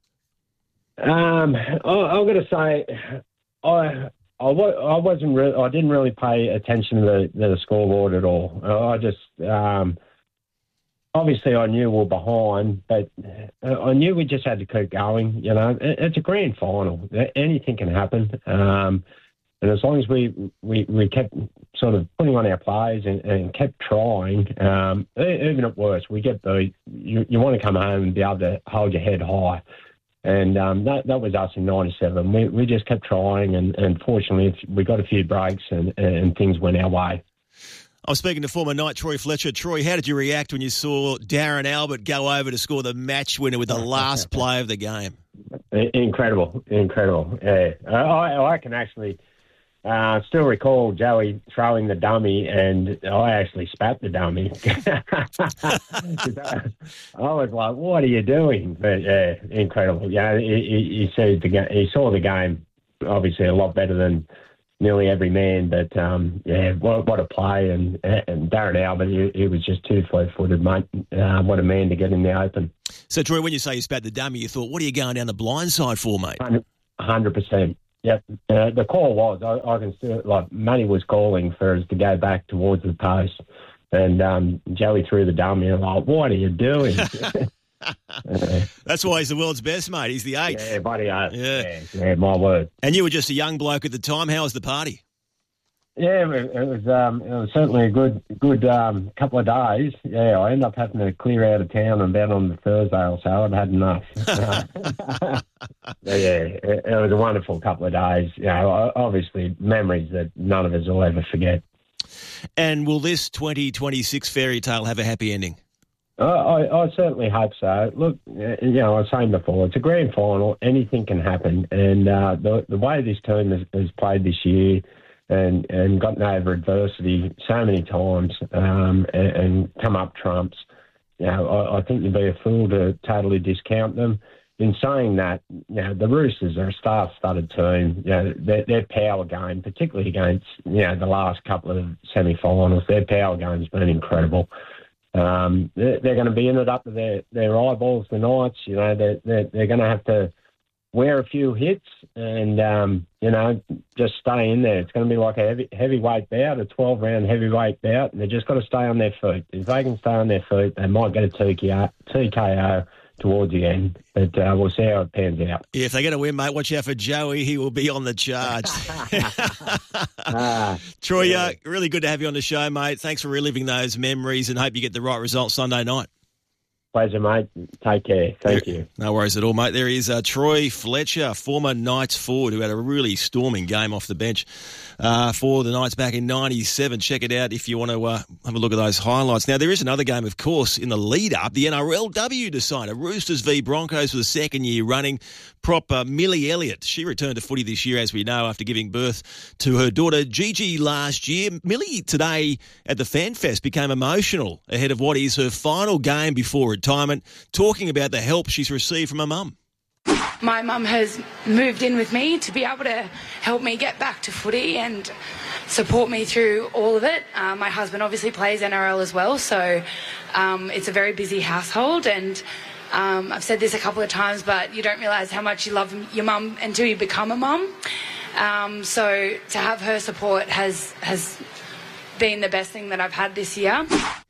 Um, I, I've got to say, I I, I wasn't. Re- I didn't really pay attention to the, the scoreboard at all. I just. Um, Obviously, I knew we were behind, but I knew we just had to keep going. You know, it's a grand final. Anything can happen. Um, and as long as we, we, we kept sort of putting on our plays and, and kept trying, um, even at worst, we get beat. You, you want to come home and be able to hold your head high. And um, that, that was us in ninety-seven. We, we just kept trying, and, and fortunately, we got a few breaks and, and things went our way. I was speaking to former Knight Troy Fletcher. Troy, how did you react when you saw Darren Albert go over to score the match winner with the last play of the game? Incredible, incredible. Yeah, I, I can actually uh, still recall Joey throwing the dummy, and I actually spat the dummy. I was like, "What are you doing?" But yeah, incredible. Yeah, he, he, he said the he saw the game obviously a lot better than nearly every man, but um, yeah, what, what a play. And, and Darren Albert, he, he was just too fleet-footed, mate. Uh, what a man to get in the open. So, Troy, when you say you spat the dummy, you thought, what are you going down the blind side for, mate? one hundred percent. Yep. Uh, the call was, I, I can still, like, Matty was calling for us to go back towards the post. And um, Joey threw the dummy, and I'm like, what are you doing? That's why he's the world's best, mate. He's the eighth. Yeah, buddy. Uh, yeah. yeah, yeah, my word. And you were just a young bloke at the time. How was the party? Yeah, it, it was. Um, it was certainly a good, good um, couple of days. Yeah, I ended up having to clear out of town and about on the Thursday or so. I'd had enough. yeah, it, it was a wonderful couple of days. You know, obviously memories that none of us will ever forget. And will this twenty twenty-six fairy tale have a happy ending? Uh, I, I certainly hope so. Look, you know, I was saying before, it's a grand final. Anything can happen. And uh, the, the way this team has, has played this year and, and gotten over adversity so many times um, and, and come up trumps, you know, I, I think you'd be a fool to totally discount them. In saying that, you know, the Roosters are a star-studded team. You know, their, their power game, particularly against, you know, the last couple of semi-finals, their power game's been incredible. Um, they're, they're going to be in it up to their, their eyeballs, the Knights. You know, they're, they're, they're going to have to wear a few hits and, um, you know, just stay in there. It's going to be like a heavy, heavyweight bout, a twelve-round heavyweight bout, and they've just got to stay on their feet. If they can stay on their feet, they might get a T K O towards the end, but uh, we'll see how it pans out. Yeah, if they're going to win, mate, watch out for Joey. He will be on the charge. ah, Troy, yeah. uh, really good to have you on the show, mate. Thanks for reliving those memories and hope you get the right result Sunday night. Pleasure, mate. Take care. Thank you. No worries at all, mate. There is uh, Troy Fletcher, former Knights forward, who had a really storming game off the bench uh, for the Knights back in ninety-seven. Check it out if you want to uh, have a look at those highlights. Now, there is another game, of course, in the lead-up. The N R L W decider, Roosters v Broncos for the second year running. Prop uh, Millie Elliott. She returned to footy this year, as we know, after giving birth to her daughter Gigi last year. Millie, today at the FanFest, became emotional ahead of what is her final game before retirement, talking about the help she's received from her mum. My mum has moved in with me to be able to help me get back to footy and support me through all of it. Uh, my husband obviously plays N R L as well, so um, it's a very busy household, and um, I've said this a couple of times, but you don't realise how much you love your mum until you become a mum. Um, so to have her support has has been the best thing that I've had this year.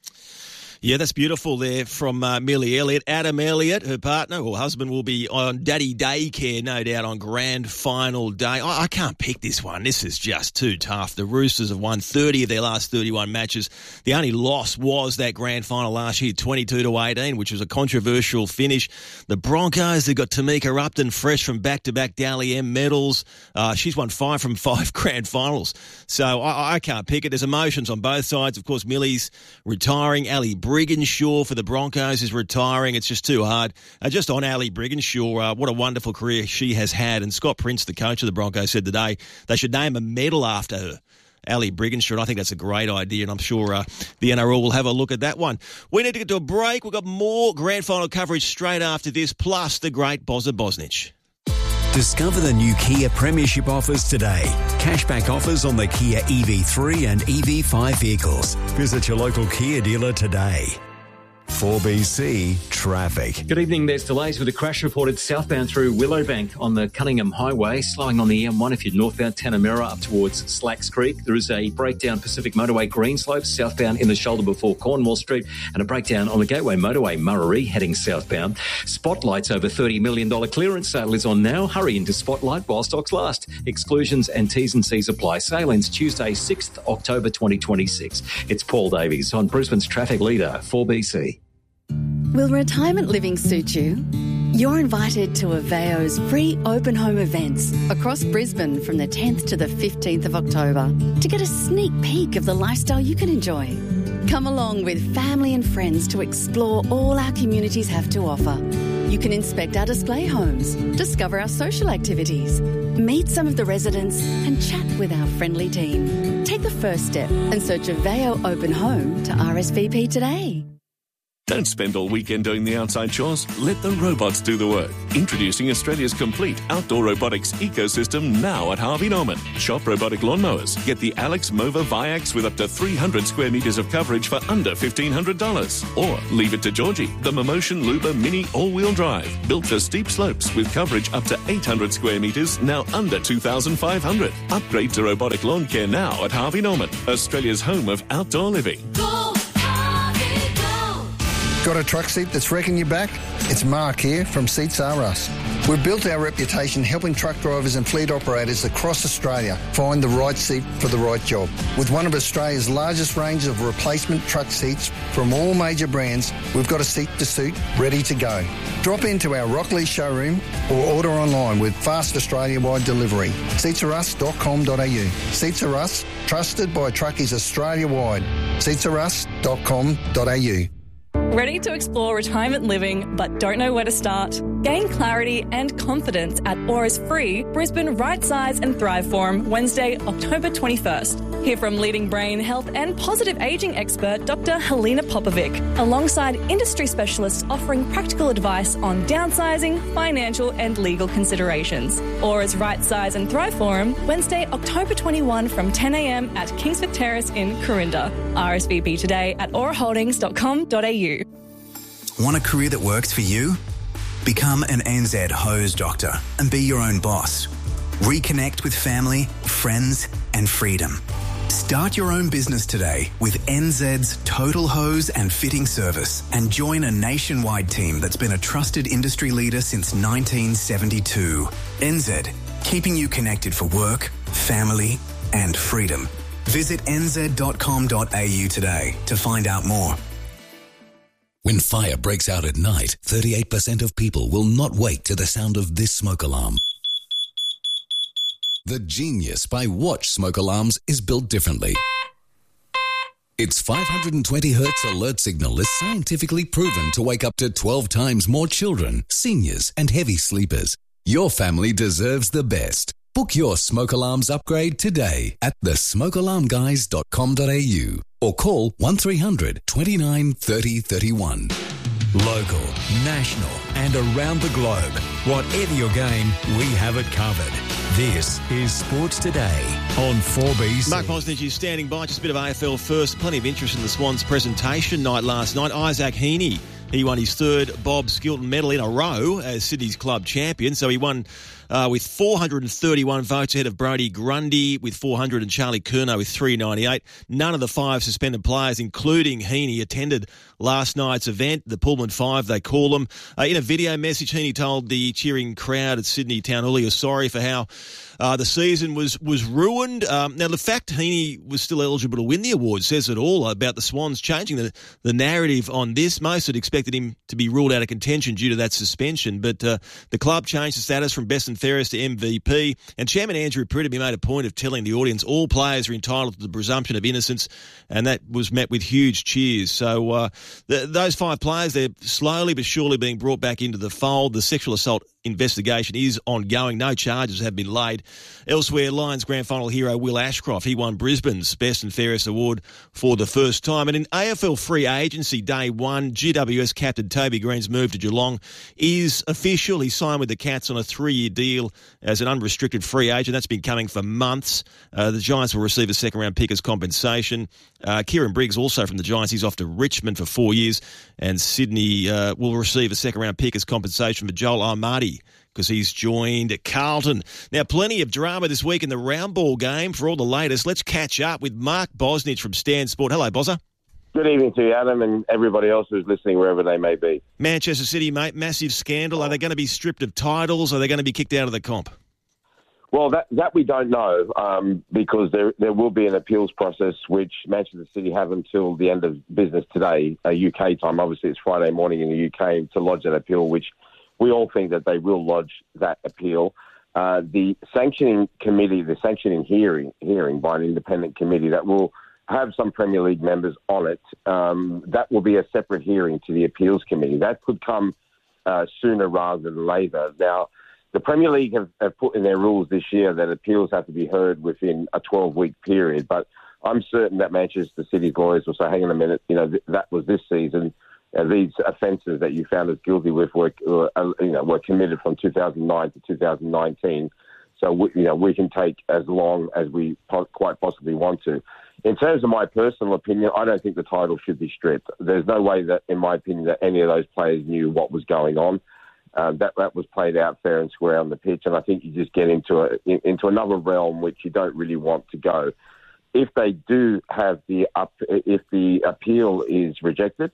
Yeah, that's beautiful there from uh, Millie Elliott. Adam Elliott, her partner or husband, will be on daddy daycare, no doubt, on grand final day. I, I can't pick this one. This is just too tough. The Roosters have won thirty of their last thirty-one matches. The only loss was that grand final last year, twenty-two to eighteen, which was a controversial finish. The Broncos, they've got Tamika Upton, fresh from back-to-back Dally M medals. Uh, she's won five from five grand finals. So I, I can't pick it. There's emotions on both sides. Of course, Millie's retiring. Ali Brigginshaw for the Broncos is retiring. It's just too hard. Uh, just on Ali Brigginshaw, uh, what a wonderful career she has had. And Scott Prince, the coach of the Broncos, said today they should name a medal after her. Ali Brigginshaw. I think that's a great idea, and I'm sure uh, the N R L will have a look at that one. We need to get to a break. We've got more grand final coverage straight after this, plus the great Bozza Bosnich. Discover the new Kia Premiership offers today. Cashback offers on the Kia E V three and E V five vehicles. Visit your local Kia dealer today. four B C traffic. Good evening. There's delays with a crash reported southbound through Willowbank on the Cunningham Highway, slowing on the E M one if you're northbound Tanamera up towards Slacks Creek. There is a breakdown Pacific Motorway Greenslopes southbound in the shoulder before Cornwall Street, and a breakdown on the Gateway Motorway Murray heading southbound. Spotlight's over thirty million dollars clearance sale is on now. Hurry into Spotlight while stocks last. Exclusions and T's and C's apply. Sale ends Tuesday, sixth October twenty twenty-six. It's Paul Davies on Brisbane's traffic leader, four B C. Will retirement living suit you? You're invited to Aveo's free open home events across Brisbane from the tenth to the fifteenth of October to get a sneak peek of the lifestyle you can enjoy. Come along with family and friends to explore all our communities have to offer. You can inspect our display homes, discover our social activities, meet some of the residents and chat with our friendly team. Take the first step and search Aveo Open Home to R S V P today. Don't spend all weekend doing the outside chores. Let the robots do the work. Introducing Australia's complete outdoor robotics ecosystem now at Harvey Norman. Shop robotic lawnmowers. Get the Alex Mova Viax with up to three hundred square metres of coverage for under fifteen hundred dollars. Or leave it to Georgie, the Momotion Luba Mini all-wheel drive. Built for steep slopes with coverage up to eight hundred square metres, now under two thousand five hundred. Upgrade to robotic lawn care now at Harvey Norman, Australia's home of outdoor living. Go, Harvey, go. Got a truck seat that's wrecking your back? It's Mark here from Seats R Us. We've built our reputation helping truck drivers and fleet operators across Australia find the right seat for the right job. With one of Australia's largest range of replacement truck seats from all major brands, we've got a seat to suit ready to go. Drop into our Rockley showroom or order online with fast Australia-wide delivery. seats r us dot com dot a u. Seats R Us, trusted by truckies Australia-wide. seats r us dot com dot a u. Ready to explore retirement living but don't know where to start? Gain clarity and confidence at Aura's free Brisbane Right Size and Thrive Forum Wednesday, October twenty-first. Hear from leading brain health and positive ageing expert Doctor Helena Popovic, alongside industry specialists offering practical advice on downsizing, financial and legal considerations. Aura's Right Size and Thrive Forum Wednesday, October twenty-first from ten a m at Kingsford Terrace in Corinda. R S V P today at aura holdings dot com dot a u. Want a career that works for you? Become an N Z hose doctor and be your own boss. Reconnect with family, friends and freedom. Start your own business today with N Z's Total Hose and Fitting Service and join a nationwide team that's been a trusted industry leader since nineteen seventy-two. N Z, keeping you connected for work, family and freedom. Visit n z dot com dot a u today to find out more. When fire breaks out at night, thirty-eight percent of people will not wake to the sound of this smoke alarm. The Genius by Watch smoke alarms is built differently. Its five hundred twenty hertz alert signal is scientifically proven to wake up to twelve times more children, seniors and heavy sleepers. Your family deserves the best. Book your smoke alarms upgrade today at the smoke alarm guys dot com dot a u or call one three hundred twenty-nine thirty thirty-one. Local, national and around the globe. Whatever your game, we have it covered. This is Sports Today on four B C. Mark Bosnich is standing by. Just a bit of A F L first. Plenty of interest in the Swans presentation night last night. Isaac Heaney, he won his third Bob Skilton medal in a row as Sydney's club champion. So he won uh, with four hundred thirty-one votes ahead of Brodie Grundy with four hundred and Charlie Curnow with three ninety-eight. None of the five suspended players, including Heaney, attended last night's event, the Pullman Five, they call them. Uh, in a video message, Heaney told the cheering crowd at Sydney Town Hall he was sorry for how uh, the season was was ruined. Um, now, the fact Heaney was still eligible to win the award says it all about the Swans changing the, the narrative on this. Most had expected him to be ruled out of contention due to that suspension, but uh, the club changed the status from best and fairest to M V P, and Chairman Andrew Pridham made a point of telling the audience all players are entitled to the presumption of innocence, and that was met with huge cheers. So uh, the, those five players, they're slowly but surely being brought back into the fold. The sexual assault investigation is ongoing. No charges have been laid. Elsewhere, Lions grand final hero Will Ashcroft, he won Brisbane's Best and Fairest award for the first time. And in A F L free agency day one, G W S captain Toby Green's move to Geelong is official. He signed with the Cats on a three-year deal as an unrestricted free agent. That's been coming for months. Uh, the Giants will receive a second-round pick as compensation. Uh, Kieran Briggs, also from the Giants, he's off to Richmond for four years. And Sydney uh, will receive a second-round pick as compensation for Joel Armadi, because he's joined Carlton. Now, plenty of drama this week in the round ball game. For all the latest, let's catch up with Mark Bosnich from Stan Sport. Hello, Bozza. Good evening to you, Adam, and everybody else who's listening wherever they may be. Manchester City, mate, massive scandal. Are they going to be stripped of titles? Are they going to be kicked out of the comp? Well, that that we don't know um, because there there will be an appeals process which Manchester City have until the end of business today, uh, U K time. Obviously, it's Friday morning in the U K to lodge that appeal, which we all think that they will lodge that appeal. Uh, the sanctioning committee, the sanctioning hearing hearing by an independent committee that will have some Premier League members on it, um, that will be a separate hearing to the appeals committee. That could come uh, sooner rather than later. Now, the Premier League have, have put in their rules this year that appeals have to be heard within a twelve-week period, but I'm certain that Manchester City's lawyers will say, hang on a minute, you know, th- that was this season. uh, these offences that you found us guilty with were, were uh, you know, were committed from two thousand nine to two thousand nineteen. So, we, you know, we can take as long as we po- quite possibly want to. In terms of my personal opinion, I don't think the title should be stripped. There's no way that, in my opinion, that any of those players knew what was going on. Um, that that was played out fair and square on the pitch, and I think you just get into a in, into another realm which you don't really want to go. If they do have the up, if the appeal is rejected,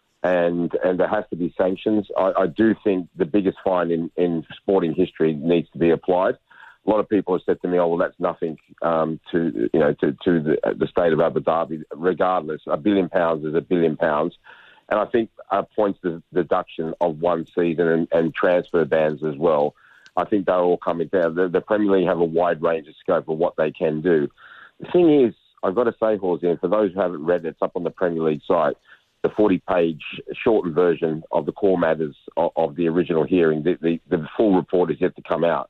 and and there has to be sanctions, I, I do think the biggest fine in, in sporting history needs to be applied. A lot of people have said to me, "Oh, well, that's nothing um, to you know to, to the, the state of Abu Dhabi." Regardless, a billion pounds is a billion pounds, and I think uh, points to the deduction of one season and, and transfer bans as well. I think they're all coming down. The, the Premier League have a wide range of scope of what they can do. The thing is, I've got to say, Horsey, and for those who haven't read it, it's up on the Premier League site, the forty-page shortened version of the core matters of, of the original hearing. The, the, the full report is yet to come out.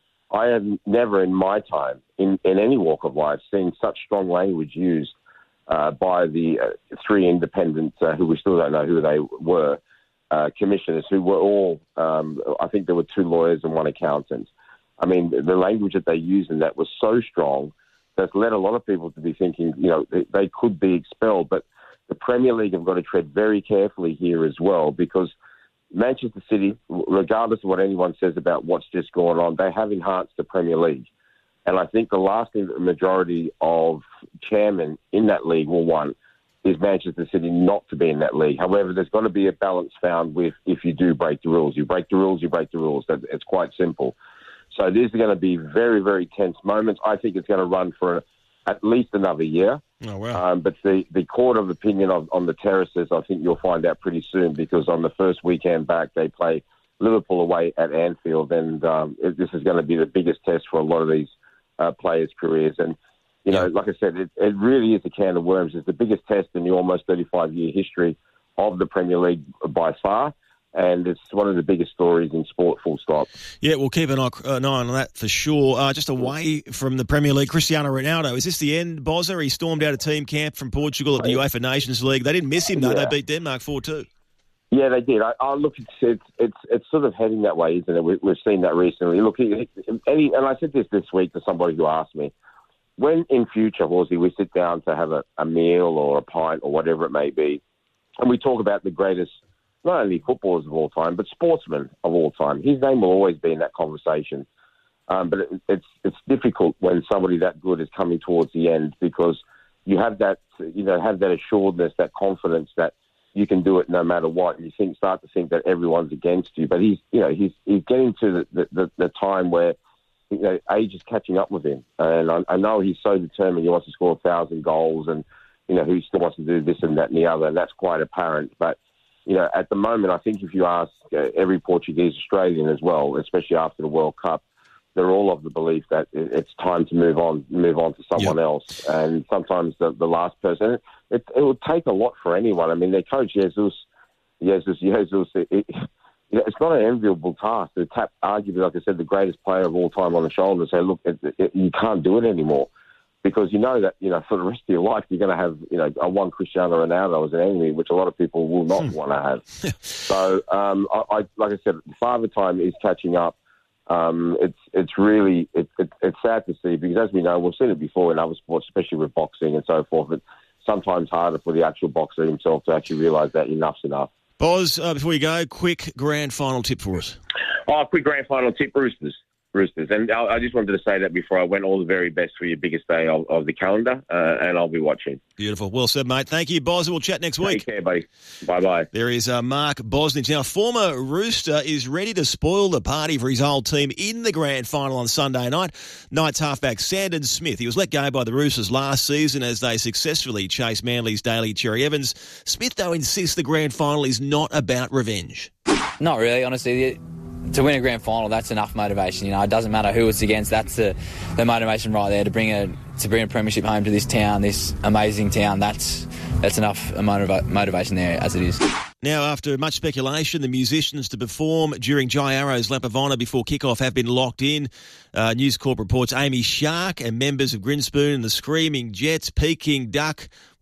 I have never in my time, in, in any walk of life, seen such strong language used uh, by the uh, three independent, uh, who we still don't know who they were, uh, commissioners, who were all, um, I think there were two lawyers and one accountant. I mean, the language that they used in that was so strong that's led a lot of people to be thinking, you know, they, they could be expelled. But the Premier League have got to tread very carefully here as well, because Manchester City, regardless of what anyone says about what's just going on, they have enhanced the Premier League. And I think the lasting majority of chairmen in that league will want is Manchester City not to be in that league. However, there's got to be a balance found with if you do break the rules. You break the rules, you break the rules. It's quite simple. So these are going to be very, very tense moments. I think it's going to run for at least another year. Oh, wow. Um, but the, the court of opinion on, on the terraces, I think you'll find out pretty soon, because on the first weekend back, they play Liverpool away at Anfield, and um, it, this is going to be the biggest test for a lot of these uh, players' careers. And, you know, like I said, it, it really is a can of worms. It's the biggest test in the almost thirty-five-year history of the Premier League by far. And it's one of the biggest stories in sport, full stop. Yeah, we'll keep an eye, an eye on that for sure. Uh, just away from the Premier League, Cristiano Ronaldo. Is this the end, Bozza? He stormed out of team camp from Portugal at the UEFA Nations League. They didn't miss him, though. Yeah. They beat Denmark four two. Yeah, they did. I, I look, it's, it's it's it's sort of heading that way, isn't it? We, we've seen that recently. Look, he, he, and I said this this week to somebody who asked me, when in future, Horsey, we sit down to have a, a meal or a pint or whatever it may be, and we talk about the greatest, not only footballers of all time, but sportsmen of all time. His name will always be in that conversation. Um, but it, it's it's difficult when somebody that good is coming towards the end, because you have that you know have that assuredness, that confidence that you can do it no matter what. And you think start to think that everyone's against you. But he's you know he's he's getting to the the, the time where you know age is catching up with him, and I, I know he's so determined. He wants to score a thousand goals, and you know he still wants to do this and that and the other, and that's quite apparent. But you know, at the moment, I think if you ask uh, every Portuguese Australian as well, especially after the World Cup, they're all of the belief that it's time to move on, move on to someone yep. else. And sometimes the, the last person, it, it would take a lot for anyone. I mean, their coach Jesus, Jesus, Jesus, it, it, you know, it's not an enviable task to tap, arguably, like I said, the greatest player of all time on the shoulder and say, look, it, it, you can't do it anymore. Because you know that, you know, for the rest of your life, you're going to have, you know, a one Cristiano Ronaldo as an enemy, which a lot of people will not want to have. So, um, I, I, like I said, Father Time is catching up. Um, it's it's really, it, it, it's sad to see, because as we know, we've seen it before in other sports, especially with boxing and so forth. It's sometimes harder for the actual boxer himself to actually realise that enough's enough. Boz, uh, before you go, quick grand final tip for us. Oh, quick grand final tip, Roosters. Roosters. And I, I just wanted to say that before I went, all the very best for your biggest day of, of the calendar, uh, and I'll be watching. Beautiful. Well said, mate. Thank you, Boz. We'll chat next week. Take care, buddy. Bye-bye. There is uh, Mark Bosnich. Now, former Rooster is ready to spoil the party for his old team in the grand final on Sunday night. Knights halfback Sandon Smith. He was let go by the Roosters last season as they successfully chased Manly's Daly Cherry Evans. Smith, though, insists the grand final is not about revenge. Not really, honestly. To win a grand final, that's enough motivation. You know, it doesn't matter who it's against. That's the, the motivation right there to bring a to bring a premiership home to this town, this amazing town. That's that's enough motiva- motivation there as it is. Now, after much speculation, the musicians to perform during Jai Arrow's Lap of Honour before kick-off have been locked in. Uh, News Corp reports Amy Shark and members of Grinspoon and the Screaming Jets, Peking Duck, will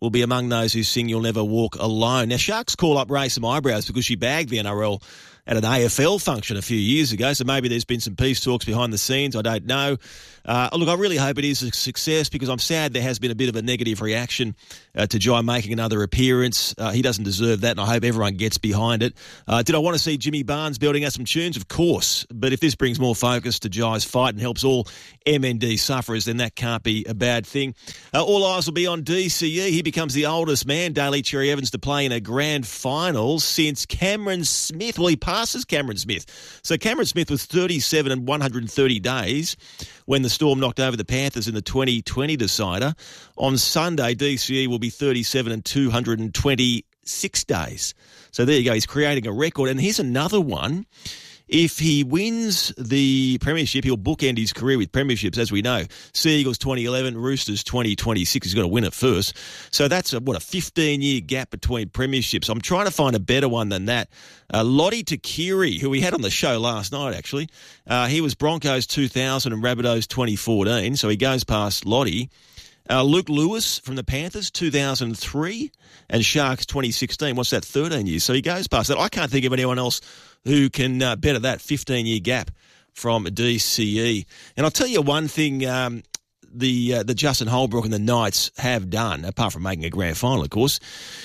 will be among those who sing You'll Never Walk Alone. Now, Sharks call up raise some eyebrows because she bagged the N R L at an A F L function a few years ago, so maybe there's been some peace talks behind the scenes. I don't know. Uh, look, I really hope it is a success because I'm sad there has been a bit of a negative reaction uh, to Jai making another appearance. Uh, he doesn't deserve that, and I hope everyone gets behind it. Uh, did I want to see Jimmy Barnes building out some tunes? Of course, but if this brings more focus to Jai's fight and helps all M N D sufferers, then that can't be a bad thing. Uh, all eyes will be on D C E. He becomes the oldest man, Daly Cherry Evans, to play in a grand final since Cameron Smith. Well, he passes Cameron Smith. So Cameron Smith was thirty-seven and one hundred thirty days when the Storm knocked over the Panthers in the twenty twenty decider. On Sunday, D C E will be thirty-seven and two hundred twenty-six days. So there you go. He's creating a record. And here's another one. If he wins the premiership, he'll bookend his career with premierships, as we know. Sea Eagles twenty eleven, Roosters twenty twenty-six. He's got to win it first. So that's, a, what, a fifteen-year gap between premierships. I'm trying to find a better one than that. Uh, Lottie Takiri, who we had on the show last night, actually. Uh, he was Broncos two thousand and Rabbitohs twenty fourteen, so he goes past Lottie. Uh, Luke Lewis from the Panthers, two thousand three, and Sharks twenty sixteen. What's that, thirteen years? So he goes past that. I can't think of anyone else who can uh, better that fifteen-year gap from D C E. And I'll tell you one thing um, the uh, the Justin Holbrook and the Knights have done, apart from making a grand final, of course,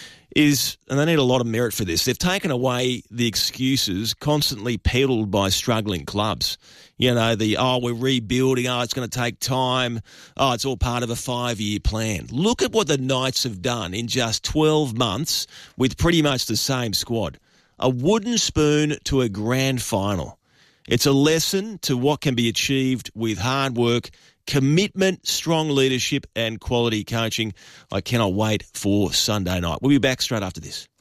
is, and they need a lot of merit for this, they've taken away the excuses constantly peddled by struggling clubs. You know, the, oh, we're rebuilding, oh, it's going to take time, oh, it's all part of a five-year plan. Look at what the Knights have done in just twelve months with pretty much the same squad. A wooden spoon to a grand final. It's a lesson to what can be achieved with hard work, commitment, strong leadership, and quality coaching. I cannot wait for Sunday night. We'll be back straight after this.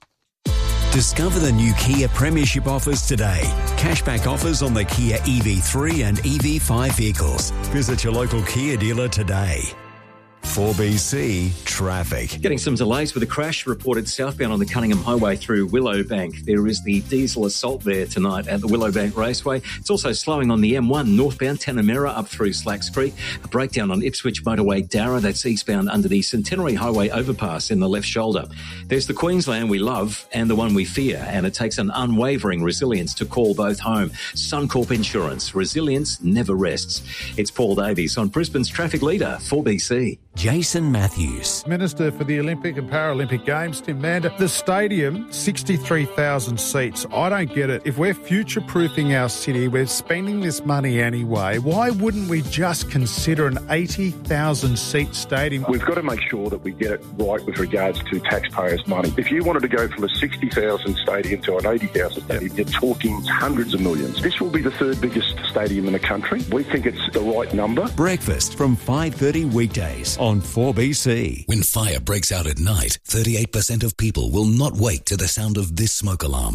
Discover the new Kia Premiership offers today. Cashback offers on the Kia E V three and E V five vehicles. Visit your local Kia dealer today. four B C traffic. Getting some delays with a crash reported southbound on the Cunningham Highway through Willowbank. There is the diesel assault there tonight at the Willowbank Raceway. It's also slowing on the M one northbound Tanamera up through Slacks Creek. A breakdown on Ipswich Motorway Darra. That's eastbound under the Centenary Highway overpass in the left shoulder. There's the Queensland we love and the one we fear, and it takes an unwavering resilience to call both home. Suncorp Insurance. Resilience never rests. It's Paul Davies on Brisbane's traffic leader, four B C. Jason Matthews. Minister for the Olympic and Paralympic Games, Tim Mander. The stadium, sixty-three thousand seats. I don't get it. If we're future-proofing our city, we're spending this money anyway, why wouldn't we just consider an eighty thousand seat stadium? We've got to make sure that we get it right with regards to taxpayers' money. If you wanted to go from a sixty thousand stadium to an eighty thousand stadium, you're talking hundreds of millions. This will be the third biggest stadium in the country. We think it's the right number. Breakfast from five thirty weekdays on four B C. When fire breaks out at night, thirty-eight percent of people will not wake to the sound of this smoke alarm.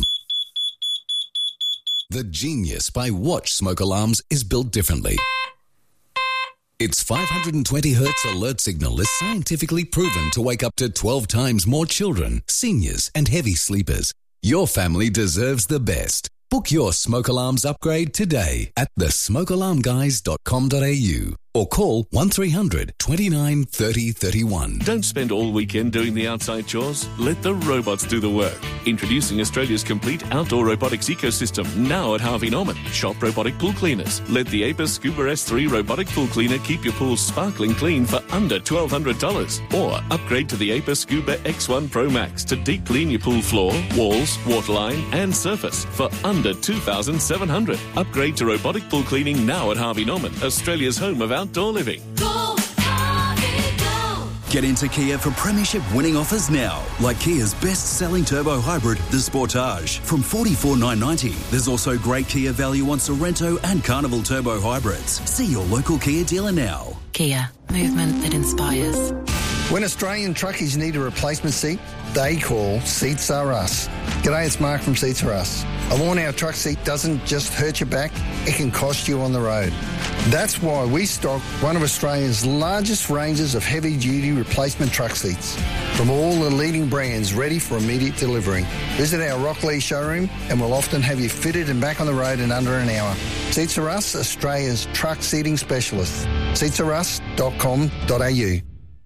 The Genius by Watch smoke alarms is built differently. Its five hundred twenty hertz alert signal is scientifically proven to wake up to twelve times more children, seniors, and heavy sleepers. Your family deserves the best. Book your smoke alarms upgrade today at the smoke alarm guys dot com dot a u or call one three hundred twenty-nine thirty thirty-one. Don't spend all weekend doing the outside chores. Let the robots do the work. Introducing Australia's complete outdoor robotics ecosystem now at Harvey Norman. Shop robotic pool cleaners. Let the Apis Scuba S three robotic pool cleaner keep your pool sparkling clean for under twelve hundred dollars. Or upgrade to the Apis Scuba X one Pro Max to deep clean your pool floor, walls, waterline and surface for under two thousand seven hundred dollars. Upgrade to robotic pool cleaning now at Harvey Norman, Australia's home of outdoor living. Go, Harvey, go! Get into Kia for premiership winning offers now, like Kia's best-selling turbo hybrid, the Sportage, from forty-four thousand nine hundred ninety dollars. There's also great Kia value on Sorrento and Carnival turbo hybrids. See your local Kia dealer now. Kia, movement that inspires. When Australian truckies need a replacement seat, they call Seats Are Us. G'day, it's Mark from Seats Are Us. A worn-out truck seat doesn't just hurt your back, it can cost you on the road. That's why we stock one of Australia's largest ranges of heavy-duty replacement truck seats from all the leading brands ready for immediate delivery. Visit our Rockley showroom and we'll often have you fitted and back on the road in under an hour. Seats Are Us, Australia's truck seating specialist. seats are us dot com dot a u.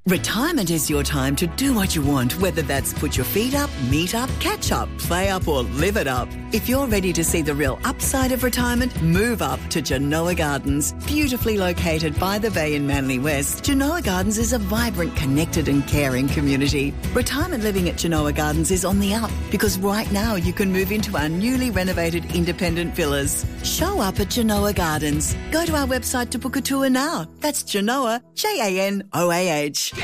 Retirement is your time to do what you want, whether that's put your feet up, meet up, catch up, play up or live it up. If you're ready to see the real upside of retirement, move up to Genoa Gardens. Beautifully located by the bay in Manly West, Genoa Gardens is a vibrant, connected and caring community. Retirement living at Genoa Gardens is on the up because right now you can move into our newly renovated independent villas. Show up at Genoa Gardens. Go to our website to book a tour now. That's Genoa, J A N O A H.